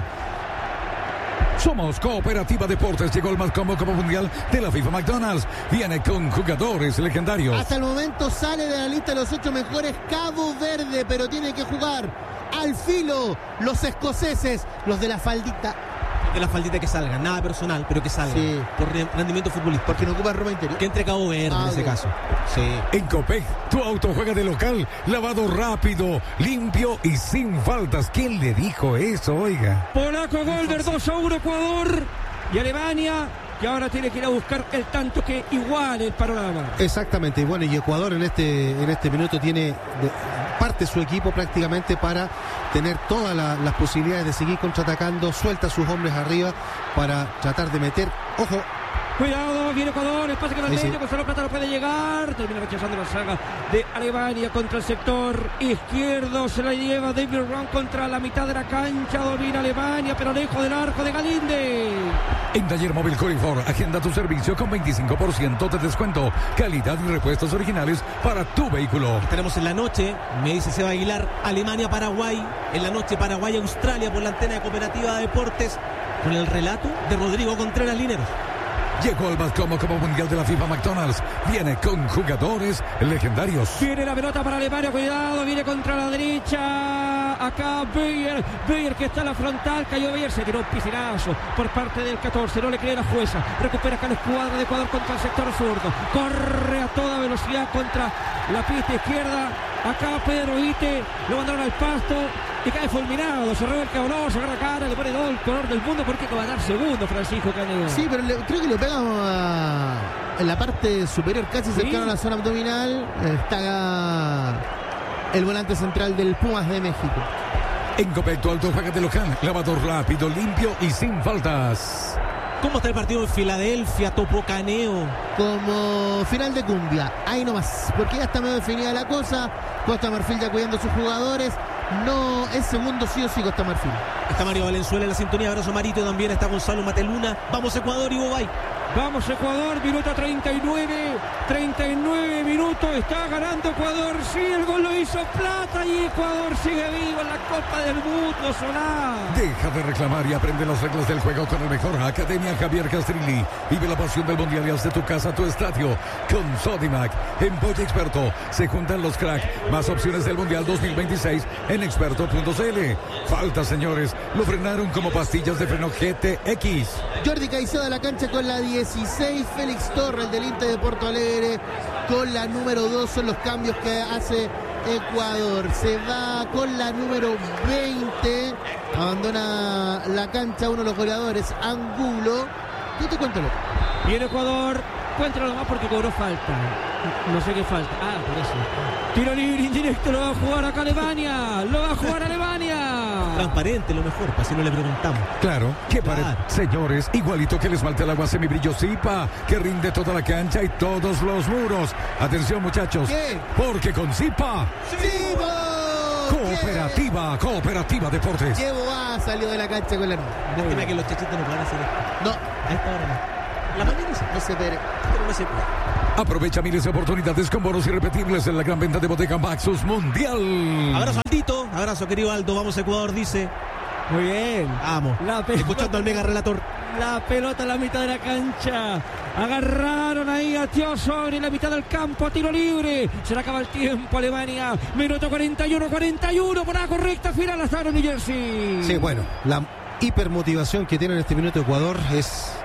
Somos Cooperativa Deportes, llegó el más cómodo Copa Mundial de la FIFA McDonald's. Viene con jugadores legendarios. Hasta el momento sale de la lista de los ocho mejores Cabo Verde, pero tiene que jugar al filo los escoceses, los de la faldita. De la faldita que salgan, nada personal, pero que salgan. Sí. Por rendimiento futbolístico. Porque no ocupa ropa interior. Que entre Cabo Verde Ah, en ese bien. caso. Sí. En Copec, tu auto juega de local, lavado rápido, limpio y sin faltas. ¿Quién le dijo eso, oiga? Polaco Golder, dos a uno Ecuador y Alemania, que ahora tiene que ir a buscar el tanto que iguale el panorama. Exactamente, y bueno, y Ecuador en este, en este minuto tiene de, parte su equipo prácticamente para tener todas la, las posibilidades de seguir contraatacando, suelta a sus hombres arriba para tratar de meter, ojo, Cuidado, viene Ecuador, el pase que va al Sí, sí. medio, Gonzalo Plata no puede llegar, termina rechazando la saga de Alemania contra el sector izquierdo, se la lleva David Round contra la mitad de la cancha, domina Alemania, pero lejos del arco de Galinde. En Taller Móvil Corifor, agenda tu servicio con veinticinco por ciento de descuento, calidad y repuestos originales para tu vehículo. Tenemos en la noche, me dice Seba Aguilar, Alemania-Paraguay, en la noche Paraguay-Australia por la antena de Cooperativa de Deportes, con el relato de Rodrigo Contreras Lineros. Llegó al más cómodo Copa Mundial de la FIFA McDonald's. Viene con jugadores legendarios. Viene la pelota para Alemania, cuidado, viene contra la derecha. Acá Beyer, Beyer que está en la frontal, cayó Beyer, se tiró un piscinazo por parte del catorce, no le cree la jueza. Recupera acá la escuadra de Ecuador contra el sector zurdo. Corre a toda velocidad contra la pista izquierda. Acá Pedro Ite, lo mandaron al pasto y cae fulminado. Se revuelca olor, se agarra cara, le pone todo el color del mundo porque va a dar segundo Francisco Caneo. Sí, pero le- creo que le pega a- en la parte superior, casi Sí. cercano a la zona abdominal. Está el volante central del Pumas de México. En Copec, tu auto juega de local, lavador rápido, limpio y sin faltas. ¿Cómo está el partido en Filadelfia, Topo Caneo? Como final de cumbia, ahí nomás, porque ya está medio definida la cosa. Costa Marfil ya cuidando a sus jugadores. No es segundo sí o sí Costa Marfil. Está Mario Valenzuela en la sintonía, abrazo Marito, también está Gonzalo Mateluna. Vamos Ecuador y Bobay. Vamos Ecuador, minuto treinta y nueve, treinta y nueve minutos, está ganando Ecuador, sí, el gol lo hizo Plata y Ecuador sigue vivo en la Copa del Mundo, Solá. Deja de reclamar y aprende las reglas del juego con el mejor. Academia Javier Castrilli. Vive la pasión del mundial y haz de tu casa tu estadio. Con Sodimac, en Pollo Experto, se juntan los crack. Más opciones del mundial dos mil veintiséis en experto punto c l. Falta, señores, lo frenaron como pastillas de freno G T X. Jordi Caicedo a la cancha con la dieciséis. Félix Torres, el del Inter de Porto Alegre, con la número dos. Son los cambios que hace Ecuador. Se va con la número veinte. Abandona la cancha uno de los goleadores, Angulo. ¿Qué te cuento? Viene Ecuador. Cuéntalo más porque cobró falta. No sé qué falta. Ah, por eso. Tiro libre indirecto. Lo va a jugar acá Alemania. Lo va a jugar Alemania. Transparente, lo mejor, para si no le preguntamos. Claro, que pared, Claro. señores, igualito que les falta el agua semibrillo Zipa, que rinde toda la cancha y todos los muros. Atención, muchachos, ¿Qué? porque con Zipa, ¡Sibo! cooperativa, cooperativa Deportes. Llevo A salió de la cancha con la nube. Lástima que los chachitos no puedan hacer esto. No, A esta hora no. La mañana sí, no se ve. pero no se puede. Aprovecha miles de oportunidades con bonos irrepetibles en la gran venta de Bodega Maxus Mundial. Abrazo Aldito, abrazo querido Aldo, vamos Ecuador, dice. Muy bien. Vamos. La pelota. Escuchando al mega relator. La pelota a la mitad de la cancha. Agarraron ahí a Tío sobre la mitad del campo a tiro libre. Se le acaba el tiempo Alemania. Minuto cuarenta y uno, cuarenta y uno por la correcta final hasta ahora New Jersey. Sí, bueno, la hipermotivación que tiene en este minuto Ecuador es,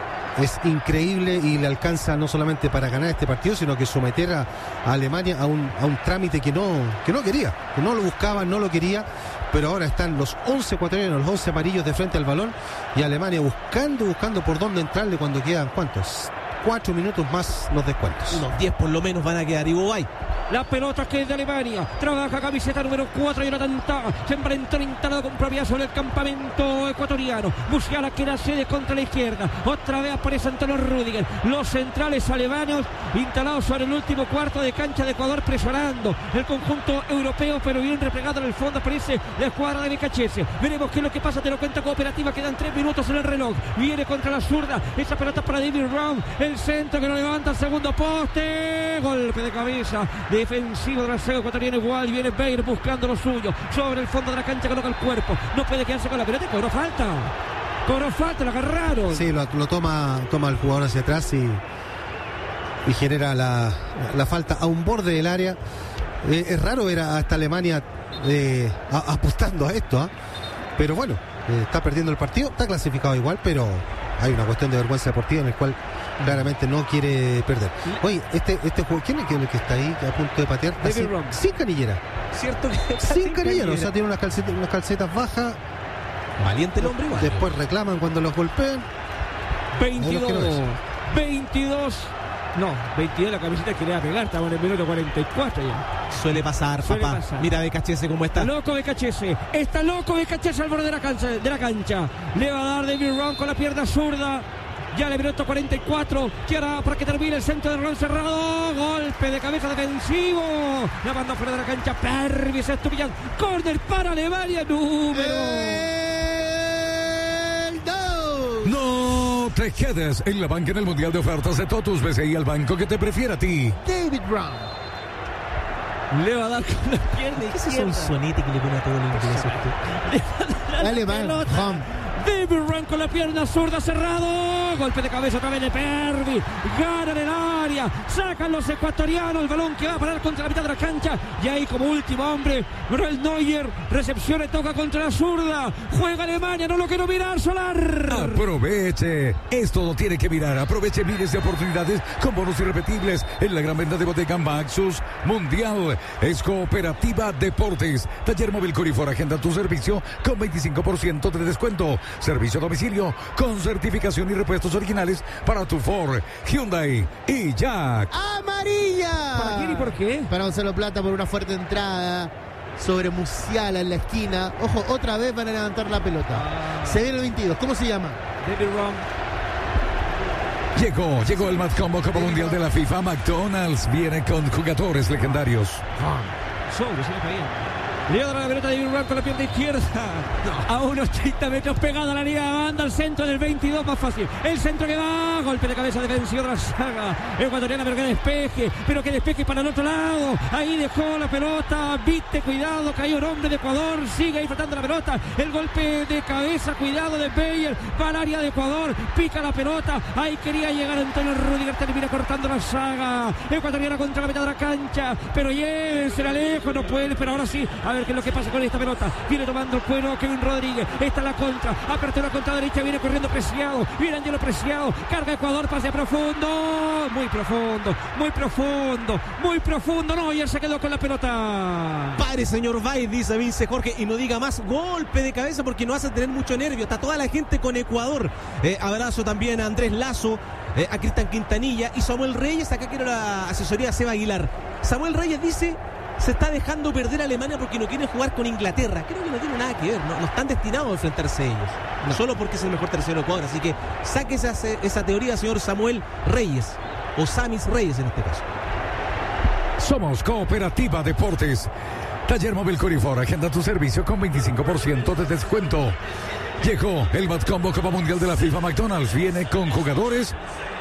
es increíble y le alcanza no solamente para ganar este partido, sino que someter a, a Alemania a un, a un trámite que no, que no quería, que no lo buscaba, no lo quería. Pero ahora están los once ecuatorianos, los once amarillos de frente al balón y Alemania buscando, buscando por dónde entrarle cuando quedan, ¿cuántos? Cuatro minutos más los descuentos. Unos diez por lo menos van a quedar. Y Bobay. La pelota que es de Alemania. Trabaja camiseta número cuatro y una tanta. Se enfrentó instalado con propiedad sobre el campamento ecuatoriano. Musiala que la cede contra la izquierda. Otra vez aparece Antonio Rüdiger. Los centrales alemanos instalados sobre el último cuarto de cancha de Ecuador presionando el conjunto europeo, pero bien replegado en el fondo aparece la escuadra de Becachese. Veremos qué es lo que pasa. Te lo cuenta Cooperativa. Quedan tres minutos en el reloj. Viene contra la zurda. Esa pelota para David Brown. El centro que lo levanta al segundo poste. Golpe de cabeza defensivo del arquero ecuatoriano igual. Viene Bayer buscando lo suyo. Sobre el fondo de la cancha coloca el cuerpo. No puede quedarse con la pelota. Cobró falta. Cobró falta. Lo agarraron. Sí, lo, lo toma, toma el jugador hacia atrás y, y genera la, la falta a un borde del área. Eh, es raro ver a esta Alemania eh, a, apostando a esto, ¿eh? Pero bueno, eh, está perdiendo el partido, está clasificado igual, pero hay una cuestión de vergüenza deportiva en el cual claramente no quiere perder. Oye, este, este juego, ¿quién es el que está ahí a punto de patear? Está sin, sin canillera. Cierto que Sin canillera, o sea, tiene unas calcetas, unas calcetas bajas. Valiente el hombre igual. Después reclaman cuando los golpean. veintidós. veintidós. No, veintidós la camiseta que le va a pegar. Estamos en el minuto cuarenta y cuatro ya. Suele pasar, Suele papá. pasar. Mira Becachese cómo está. Está loco Becachese. Está loco Becachese al borde de la cancha. De la cancha. Le va a dar David Brown con la pierna zurda. Ya le minuto cuarenta y cuatro. Que hará para que termine el centro de balón cerrado. Golpe de cabeza defensivo. La manda fuera de la cancha. Pervis Estupiñán. Corner para Alemania. Número. El dos. No te quedes en la banca en el Mundial de Ofertas de Totus B C I, al banco que te prefiera a ti. David Brown. Le va a dar con la pierna ¿Qué es eso? izquierda. Un sonete que le pone a todo el inglés. Dale, man. Hum. David Brown con la pierna zurda cerrado. Golpe de cabeza otra vez de Pervi. Gana en el área. Sacan los ecuatorianos. El balón que va a parar contra la mitad de la cancha. Y ahí como último hombre, Manuel Neuer. Recepción y toca contra la zurda. Juega Alemania. No lo quiero mirar, Solar. Aproveche. Esto lo tiene que mirar. Aproveche miles de oportunidades con bonos irrepetibles en la gran venta de Bodega Maxus Mundial. Es Cooperativa Deportes. Taller móvil Corifor. Agenda tu servicio con veinticinco por ciento de descuento. Servicio a domicilio con certificación y repuestos originales para tu Ford, Hyundai y Jack. Amarilla. ¿Para quién y por qué? Para Gonzalo Plata por una fuerte entrada sobre Musiala en la esquina. Ojo, otra vez van a levantar la pelota. Se viene el veintidós. ¿Cómo se llama? David Brown. Llegó, llegó el Mad Combo Copa Mundial de la FIFA. McDonald's viene con jugadores legendarios. Sobre, se le caía. Le da la pelota de David Brown con la pierna izquierda. No. A unos treinta metros pegada a la línea de banda. Al centro del veintidós, más fácil. El centro que va. Golpe de cabeza defensivo de la saga ecuatoriana, pero que despeje. Pero que despeje para el otro lado. Ahí dejó la pelota. Viste, cuidado. Cayó el hombre de Ecuador. Sigue ahí tratando la pelota. El golpe de cabeza. Cuidado de Bayer. Va al área de Ecuador. Pica la pelota. Ahí quería llegar Antonio Rüdiger. Termina cortando la saga ecuatoriana contra la mitad de la cancha. Pero llévensela lejos. No puede. Pero ahora sí. A ver. ver qué es lo que pasa con esta pelota. Viene tomando el cuero Kevin Rodríguez. Esta es la contra. Apertura contra derecha. Viene corriendo Preciado. Viene Angelo Preciado. Carga Ecuador. Pase profundo. Muy profundo. Muy profundo. Muy profundo. No, y él se quedó con la pelota. Pare, señor Valls, dice Vince Jorge, y no diga más golpe de cabeza porque no hace tener mucho nervio. Está toda la gente con Ecuador. Eh, abrazo también a Andrés Lazo, eh, a Cristian Quintanilla y Samuel Reyes. Acá quiero la asesoría de Seba Aguilar. Samuel Reyes dice: se está dejando perder Alemania porque no quiere jugar con Inglaterra. Creo que no tiene nada que ver, no, no están destinados a enfrentarse ellos, no solo porque es el mejor tercero de Ecuador. Así que saque esa, esa teoría, señor Samuel Reyes, o Samis Reyes en este caso. Somos Cooperativa Deportes. Taller Móvil Corifor, agenda tu servicio con veinticinco por ciento de descuento. Llegó el Matcombo Copa Mundial de la FIFA. McDonald's viene con jugadores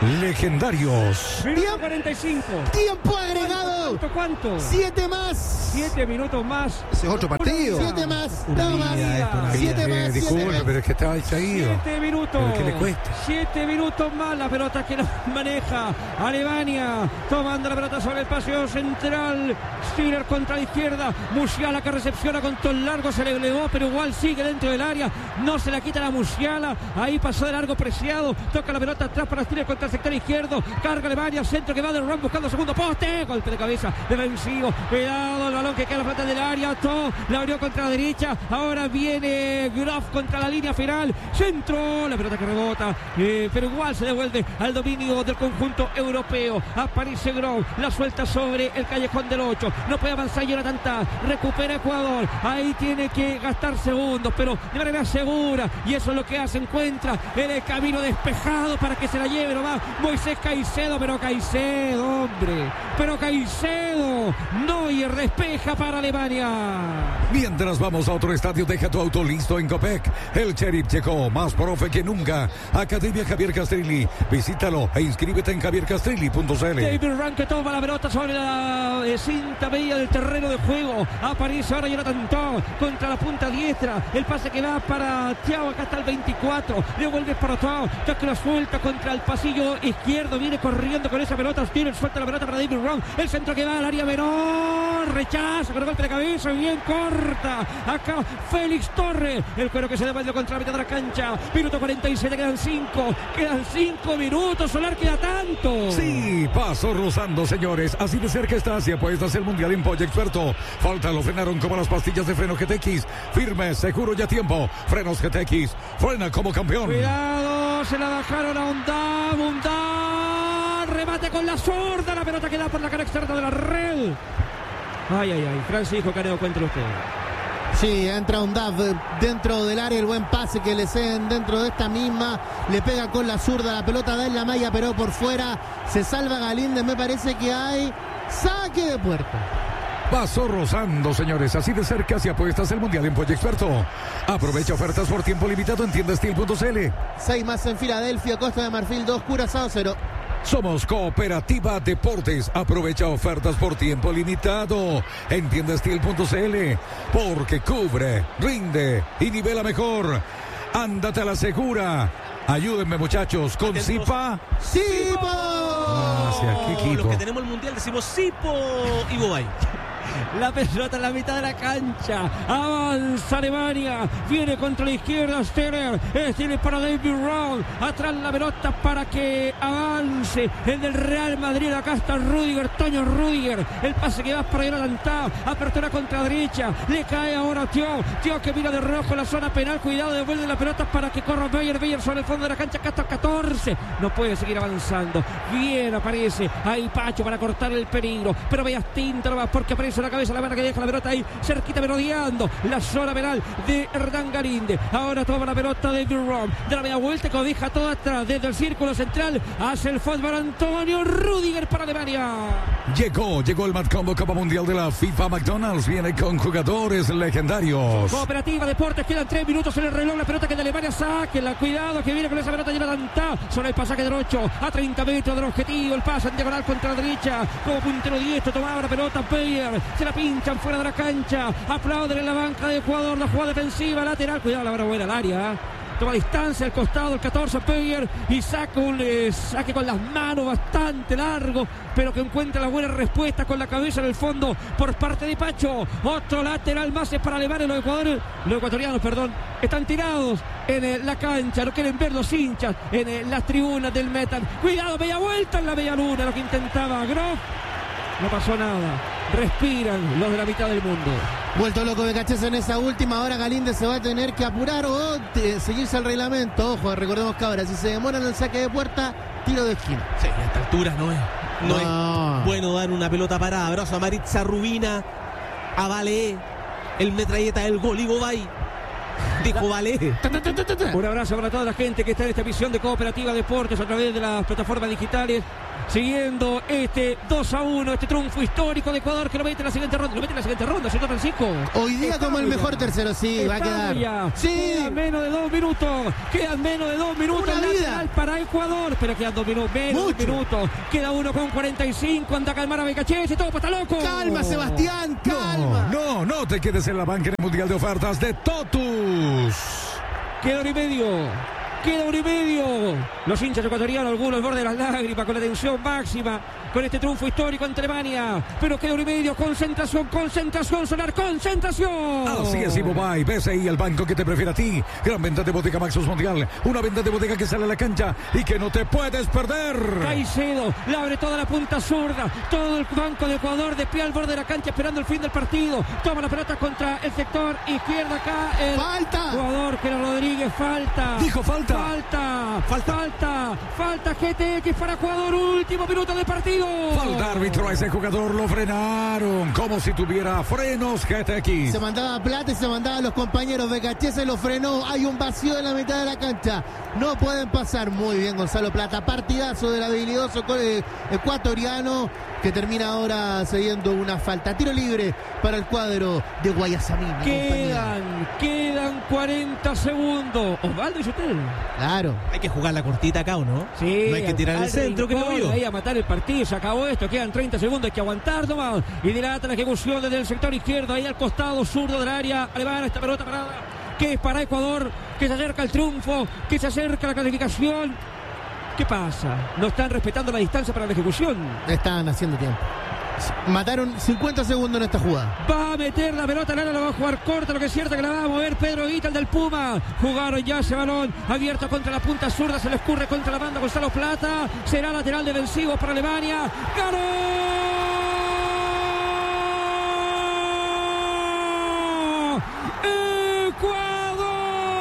legendarios. Minuto cuarenta y cinco. Tiempo agregado. ¿Cuánto? ¿Cuánto? Siete más. Siete minutos más. Ese es otro partido. Siete más. Una Nada más. vida esto, una Siete Eh, más. Siete disculpe, más. pero es que estaba distraído. Siete minutos. ¿Pero qué le cuesta? Siete minutos más. La pelota que maneja Alemania. Tomando la pelota sobre el paseo central. Stiller contra la izquierda. Musiala que recepciona con todo el largo. Se le elevó, pero igual sigue dentro del área. No se la quita la Musiala. Ahí pasó de largo Preciado. Toca la pelota atrás para Stiller contra el sector izquierdo. Carga Alemania. Centro que va de Ron buscando segundo poste. Golpe de cabeza defensivo. Cuidado el balón que queda en la plata del área. Todo la abrió contra la derecha. Ahora viene Graf contra la línea final. Centro. La pelota que rebota. Eh, pero igual se devuelve al dominio del conjunto europeo. Aparece Graf. La suelta sobre el callejón del ocho. No puede avanzar Jonathan Tah. Recupera Ecuador. Ahí tiene que gastar segundos, pero de manera segura. Y eso es lo que hace. Encuentra el camino despejado para que se la lleve nomás Moisés Caicedo. Pero Caicedo, hombre. Pero Caicedo. Neuer despeja para Alemania. Mientras vamos a otro estadio, deja tu auto listo en Copec. El Sheriff llegó, más profe que nunca. Academia Javier Castrilli. Visítalo e inscríbete en javier castrilli punto c l. David Run que toma la pelota sobre la eh, cinta media del terreno de juego. Aparece ahora Jonathan Tah contra la punta diestra. El pase que va para Thiago. Acá está el veinticuatro. Devuelve para Tah. Tah que la suelta contra el pasillo izquierdo. Viene corriendo con esa pelota. Tiene suelta la pelota para David Run. El centro que va al área menor. Rechaza con el golpe de cabeza. Bien corta. Acá Félix Torres. El cuero que se devuelve contra la mitad de la cancha. Minuto cuarenta y siete. Quedan cinco. Quedan cinco minutos. Solar queda tanto. Sí, paso rozando, señores. Así de cerca está. Si apuestas el mundial en Pollo Experto. Falta, lo frenaron como las pastillas de freno G T X. Firme, seguro y a tiempo. Frenos G T X. Frena como campeón. Cuidado. Se la bajaron a Undab. Undab. Remate con la zurda. La pelota queda por la cara externa de la red. Ay, ay, ay. Francisco Caneo, cuéntelo usted. Sí, entra un D A F dentro del área, el buen pase que le ceden dentro de esta misma, le pega con la zurda, la pelota da en la malla, pero por fuera se salva Galíndez. Me parece que hay saque de puerta. Paso rozando, señores. Así de cerca si apuestas el mundial en Pollo Experto. Aprovecha ofertas por tiempo limitado en tienda steel punto c l. Seis más en Filadelfia, Costa de Marfil dos, Curazao cero. Somos Cooperativa Deportes. Aprovecha ofertas por tiempo limitado en tienda steel punto c l. Porque cubre, rinde y nivela mejor. Ándate a la segura. Ayúdenme, muchachos, con Zipa. ¡Sipo! Gracias, qué Los equipo. que tenemos el mundial decimos Sipo y Bobay. La pelota en la mitad de la cancha. Avanza Alemania. Viene contra la izquierda Steller. Steller para David Raum. Atrás la pelota para que avance el del Real Madrid. Acá está Rudiger. Toño Rudiger. El pase que va para Jonathan Tah. Apertura contra derecha. Le cae ahora Tio. Tio que mira de rojo la zona penal. Cuidado, devuelve la pelota para que corra Beyer. Beyer sobre el fondo de la cancha. Acá está catorce. No puede seguir avanzando. Bien aparece ahí Pacho para cortar el peligro. Pero veas tinta nomás porque aparece la cabeza, la mano que deja la pelota ahí cerquita merodeando la zona penal de Hernán Galíndez. Ahora toma la pelota de Durón, de la media vuelta, cobija todo atrás desde el círculo central, hace el fútbol Antonio Rudiger para Alemania. Llegó, llegó el Matcombo Copa Mundial de la FIFA. McDonald's viene con jugadores legendarios. Cooperativa Deportes, quedan tres minutos en el reloj, la pelota que de Alemania saque, la cuidado que viene con esa pelota Jonathan Tah, sobre el pasaje del ocho a treinta metros del objetivo, el pase en diagonal contra la derecha, como puntero diestro, tomaba la pelota Beyer, se la pinchan fuera de la cancha, aplauden en la banca de Ecuador, la jugada defensiva, lateral, cuidado la vara buena al área, toma distancia al costado el catorce Peyer y saca un eh, saque con las manos bastante largo, pero que encuentra la buena respuesta con la cabeza en el fondo por parte de Pacho. Otro lateral más es para Alemania. Los ecuatorianos, los ecuatorianos perdón, están tirados en eh, la cancha, no quieren ver los hinchas en eh, las tribunas del Metal. Cuidado, bella vuelta en la bella luna, lo que intentaba Groff. No pasó nada. Respiran los de la mitad del mundo. Vuelto loco Becachese en esa última. Ahora Galíndez se va a tener que apurar o te, seguirse al reglamento. Ojo, recordemos que ahora si se demoran el saque de puerta, tiro de esquina. Sí, a esta altura no es, no, No. es bueno dar una pelota parada. Abrazo a Maritza Rubina, a Valé, el metralleta del gol, Ivo Bay. Dijo Valé. Un abrazo para toda la gente que está en esta emisión de Cooperativa Deportes a través de las plataformas digitales, siguiendo este dos a uno, este triunfo histórico de Ecuador que lo mete en la siguiente ronda. Lo mete en la siguiente ronda, señor Francisco. Hoy día como el mejor ya. tercero, sí, va a quedar. Ya. Sí. Quedan menos de dos minutos. Quedan menos de dos minutos. Una vida. Nacional para Ecuador. Pero quedan dos minutos. Menos Mucho. de dos minutos. Queda uno con cuarenta y cinco. Anda a calmar a Becachese. Todo está loco. Calma, Sebastián, calma. No, no te quedes en la banca en el Mundial de Ofertas de Totus. Queda hora y medio. Queda hora y medio. Los hinchas ecuatorianos, algunos al borde de las lágrimas, con la tensión máxima, con este triunfo histórico ante Alemania. Pero queda hora y medio. Concentración, concentración, sonar, concentración. Así es, Ivo Bay, B C I, el banco que te prefiere a ti. Gran venta de Bodega Maxus Mundial. Una venta de bodega que sale a la cancha y que no te puedes perder. Caicedo le abre toda la punta zurda. Todo el banco de Ecuador de pie al borde de la cancha esperando el fin del partido. Toma la pelota contra el sector izquierdo acá. El Falta. jugador que era Rodríguez. Falta. Dijo falta. Falta. Falta. Falta. Falta G T X para Ecuador. Último minuto de partido. Falta árbitro a ese jugador, lo frenaron como si tuviera frenos G T X. Se mandaba plata y se mandaba a los compañeros. Becachese lo frenó. Hay un vacío en la mitad de la cancha. No pueden pasar. Muy bien, Gonzalo Plata. Partidazo del habilidoso ecuatoriano que termina ahora cediendo una falta. Tiro libre para el cuadro de Guayasamín. Quedan, quedan cuarenta segundos. Osvaldo, ¿y usted? Claro. Hay que jugar la cortita acá, ¿o no? Sí, no hay que tirar al el centro, que rincón, lo vio. ahí a matar el partido, se acabó esto, quedan treinta segundos, hay que aguantar nomás. Y dilata la ejecución desde el sector izquierdo, ahí al costado zurdo del área alemana, esta pelota parada, que es para Ecuador, que se acerca al triunfo, que se acerca a la clasificación. ¿Qué pasa? No están respetando la distancia para la ejecución. Están haciendo tiempo. Mataron cincuenta segundos en esta jugada. Va a meter la pelota, Lara la va a jugar corta, lo que es cierto que la va a mover Pedro Guita, el del Puma. Jugaron ya ese balón abierto contra la punta zurda, se le escurre contra la banda Gonzalo Plata. Será lateral defensivo para Alemania. ¡Ganó! ¡Ecuador!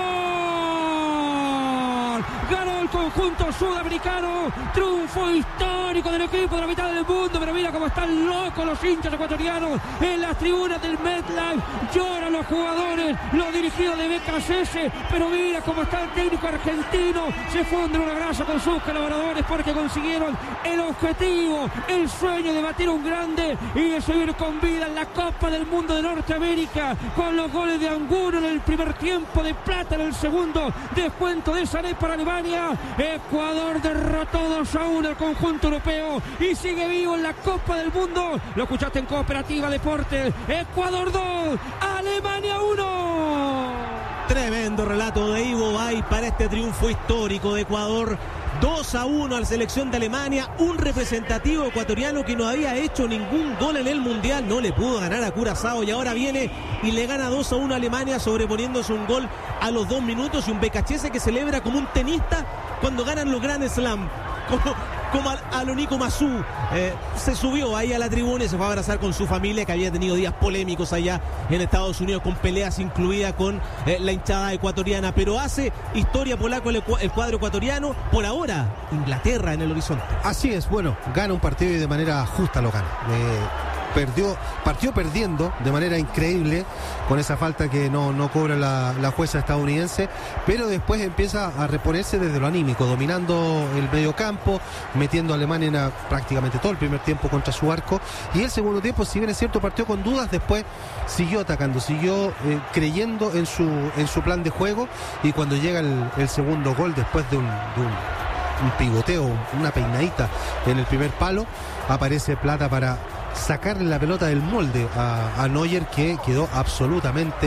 Ganó el conjunto sudamericano. Triunfo histórico del equipo de la mitad del mundo. Pero mira cómo están locos los hinchas ecuatorianos en las tribunas del MetLife. Lloran los jugadores, los dirigidos de Becachese. Pero mira cómo está el técnico argentino. Se funde un abrazo con sus colaboradores porque consiguieron el objetivo, el sueño de batir un grande y de seguir con vida en la Copa del Mundo de Norteamérica, con los goles de Angulo en el primer tiempo, de Plata en el segundo, descuento de Sané para Alemania. Ecuador derrotó dos a uno al conjunto europeo y sigue vivo en la Copa del Mundo. Lo escuchaste en Cooperativa Deportes. Ecuador dos, Alemania uno. Tremendo relato de Ivo Bay para este triunfo histórico de Ecuador. dos a uno a la selección de Alemania. Un representativo ecuatoriano que no había hecho ningún gol en el Mundial. No le pudo ganar a Curazao y ahora viene y le gana dos a uno a Alemania, sobreponiéndose un gol a los dos minutos. Y un Becachese que celebra como un tenista cuando ganan los Grand Slam. Como, como a, a lo Nico Mazú. Eh, se subió ahí a la tribuna y se fue a abrazar con su familia, que había tenido días polémicos allá en Estados Unidos, con peleas incluidas con eh, la hinchada ecuatoriana. Pero hace historia polaco el, el cuadro ecuatoriano. Por ahora, Inglaterra en el horizonte. Así es, bueno, gana un partido y de manera justa lo gana. Eh, perdió, partió perdiendo de manera increíble con esa falta que no, no cobra la, la jueza estadounidense, pero después empieza a reponerse desde lo anímico, dominando el mediocampo, metiendo a Alemania en a, prácticamente todo el primer tiempo contra su arco, y el segundo tiempo, si bien es cierto, partió con dudas, después siguió atacando, siguió eh, creyendo en su, en su plan de juego, y cuando llega el, el segundo gol, después de un, de un, un pivoteo, una peinadita en el primer palo, aparece Plata para sacarle la pelota del molde a, a Neuer, que quedó absolutamente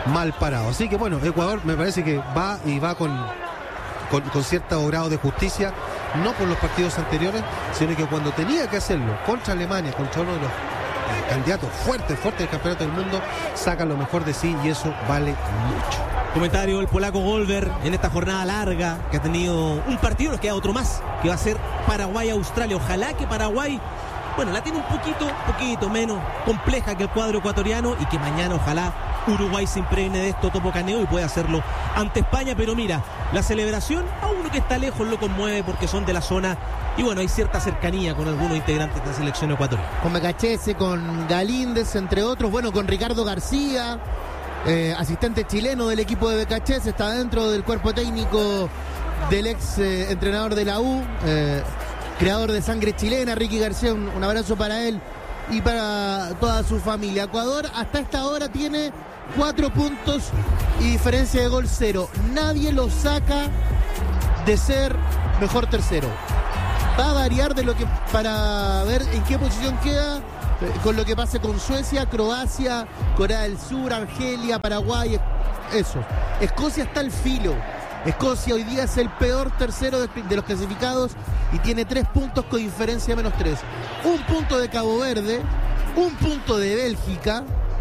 mal parado. Así que bueno, Ecuador me parece que va y va con, con, con cierto grado de justicia, no por los partidos anteriores, sino que cuando tenía que hacerlo contra Alemania, contra uno de los eh, candidatos fuertes, fuertes del campeonato del mundo, sacan lo mejor de sí y eso vale mucho. Comentario el polaco Golver en esta jornada larga que ha tenido un partido, nos queda otro más, que va a ser Paraguay-Australia. Ojalá que Paraguay, bueno, la tiene un poquito, poquito menos compleja que el cuadro ecuatoriano y que mañana ojalá Uruguay se impregne de esto Topo Caneo y pueda hacerlo ante España. Pero mira, la celebración a uno que está lejos lo conmueve porque son de la zona y bueno, hay cierta cercanía con algunos integrantes de la selección ecuatoriana. Con Becachese, con Galíndez, entre otros, bueno, con Ricardo García, eh, asistente chileno del equipo de Becachese, está dentro del cuerpo técnico del ex eh, entrenador de la U, eh, creador de sangre chilena, Ricky García, un, un abrazo para él y para toda su familia. Ecuador hasta esta hora tiene cuatro puntos y diferencia de gol cero. Nadie lo saca de ser mejor tercero. Va a variar de lo que para ver en qué posición queda eh, con lo que pase con Suecia, Croacia, Corea del Sur, Argelia, Paraguay, eso. Escocia está al filo. Escocia hoy día es el peor tercero de, de los clasificados y tiene tres puntos con diferencia de menos tres. Un punto de Cabo Verde, un punto de Bélgica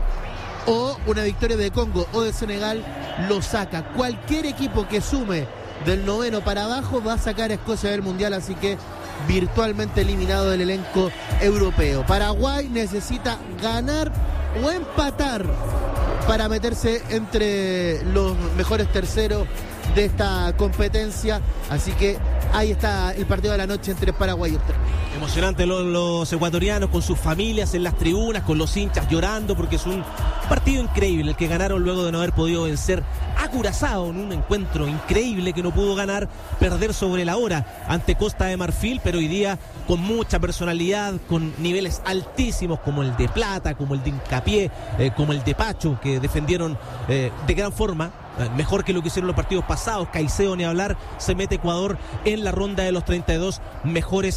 o una victoria de Congo o de Senegal lo saca. Cualquier equipo que sume del noveno para abajo va a sacar a Escocia del Mundial, así que virtualmente eliminado del elenco europeo. Paraguay necesita ganar o empatar para meterse entre los mejores terceros de esta competencia, así que ahí está el partido de la noche entre Paraguay y Australia. Emocionante los, los ecuatorianos con sus familias en las tribunas, con los hinchas llorando porque es un partido increíble el que ganaron luego de no haber podido vencer a Curazao en un encuentro increíble que no pudo ganar, perder sobre la hora ante Costa de Marfil, pero hoy día con mucha personalidad, con niveles altísimos como el de Plata, como el de Hincapié, eh, como el de Pacho, que defendieron eh, de gran forma. Mejor que lo que hicieron los partidos pasados. Caicedo ni hablar, se mete Ecuador en la ronda de los treinta y dos mejores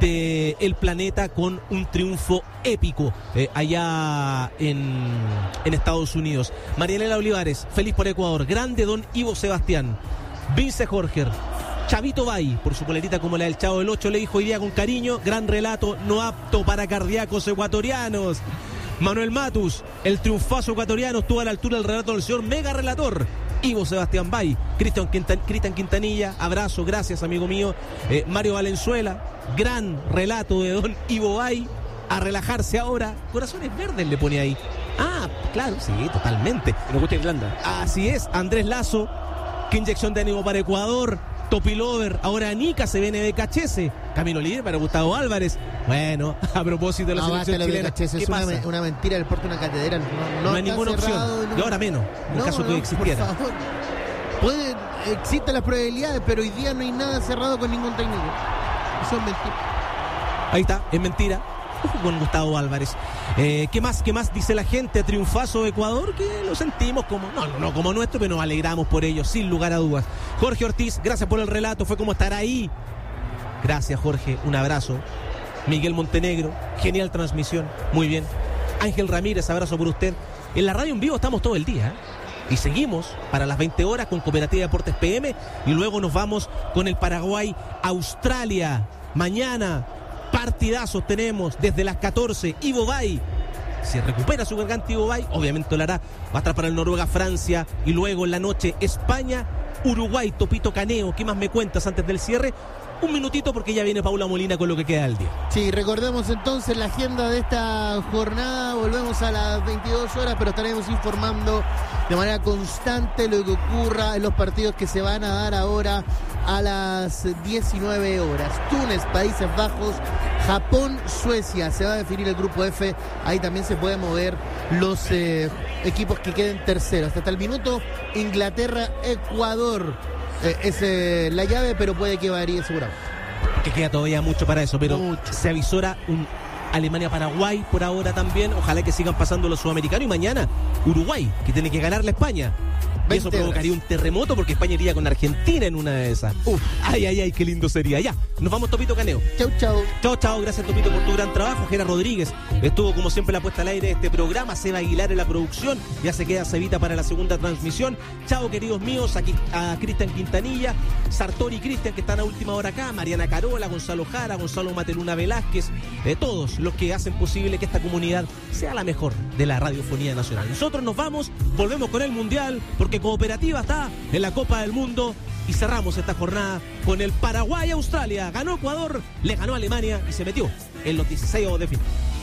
del planeta con un triunfo épico eh, allá en, en Estados Unidos. Marianela Olivares, feliz por Ecuador. Grande don Ivo Sebastián. Vince Jorger, Chavito Bay, por su polerita como la del Chavo del ocho, le dijo hoy día con cariño, gran relato, no apto para cardíacos ecuatorianos. Manuel Matus, el triunfazo ecuatoriano estuvo a la altura del relato del señor mega relator Ivo Sebastián Bay. Cristian Quintan, Cristian Quintanilla, abrazo, gracias amigo mío. eh, Mario Valenzuela, gran relato de don Ivo Bay. A relajarse ahora, corazones verdes le pone ahí. Ah, claro, sí, totalmente. Nos gusta Irlanda. Así es, Andrés Lazo, qué inyección de ánimo para Ecuador. Topilover, ahora Nica se viene de Cachese. Camilo Líder para Gustavo Álvarez. Bueno, a propósito de la No, selección basta lo de chilena, Cachese, ¿qué es una, pasa? me- una mentira del porte una catedral. No, no No hay está ninguna cerrado opción. en- Y ahora menos, en No, caso no, que existiera. por favor. Pueden, existen las probabilidades, pero hoy día no hay nada cerrado con ningún técnico. Eso es mentira. Ahí está, es mentira. Ojo con Gustavo Álvarez. Eh, ¿Qué más? ¿Qué más dice la gente? Triunfazo de Ecuador, que lo sentimos como, no, no, no como nuestro, pero nos alegramos por ello, sin lugar a dudas. Jorge Ortiz, gracias por el relato, fue como estar ahí. Gracias, Jorge, un abrazo. Miguel Montenegro, genial transmisión, muy bien. Ángel Ramírez, abrazo por usted. En la radio en vivo estamos todo el día, ¿eh? Y seguimos para las veinte horas con Cooperativa Deportes P M y luego nos vamos con el Paraguay-Australia. Mañana partidazos tenemos desde las catorce. Ivo Bay, si recupera su garganta Ivo Bay, obviamente lo hará. Va a estar para el Noruega-Francia y luego en la noche España-Uruguay. Topito Caneo, ¿qué más me cuentas antes del cierre? Un minutito porque ya viene Paula Molina con lo que queda del día. Sí, recordemos entonces la agenda de esta jornada. Volvemos a las veintidós horas, pero estaremos informando de manera constante lo que ocurra en los partidos que se van a dar ahora a las diecinueve horas. Túnez, Países Bajos, Japón, Suecia. Se va a definir el grupo F. Ahí también se pueden mover los eh, equipos que queden terceros. Hasta el minuto, Inglaterra, Ecuador. Eh, es eh, la llave, pero puede que varíe seguramente. Que queda todavía mucho para eso, pero Mucho. se avisora un Alemania-Paraguay por ahora también. Ojalá que sigan pasando los sudamericanos y mañana Uruguay, que tiene que ganarle a España. Y eso provocaría un terremoto porque España iría con Argentina en una de esas. Uf, ay, ay, ay, qué lindo sería. Ya, nos vamos, Topito Caneo. Chau, chau. Chao, chao, gracias Topito por tu gran trabajo. Gera Rodríguez estuvo como siempre la puesta al aire de este programa. Seba Aguilar en la producción. Ya se queda Cevita para la segunda transmisión. Chao, queridos míos, aquí a Cristian Quintanilla, Sartori y Cristian que están a última hora acá, Mariana Carola, Gonzalo Jara, Gonzalo Mateluna Velázquez, eh, todos los que hacen posible que esta comunidad sea la mejor de la radiofonía nacional. Nosotros nos vamos, volvemos con el Mundial, porque Cooperativa está en la Copa del Mundo. Y cerramos esta jornada con el Paraguay-Australia. Ganó Ecuador, le ganó Alemania y se metió en los dieciséis de final.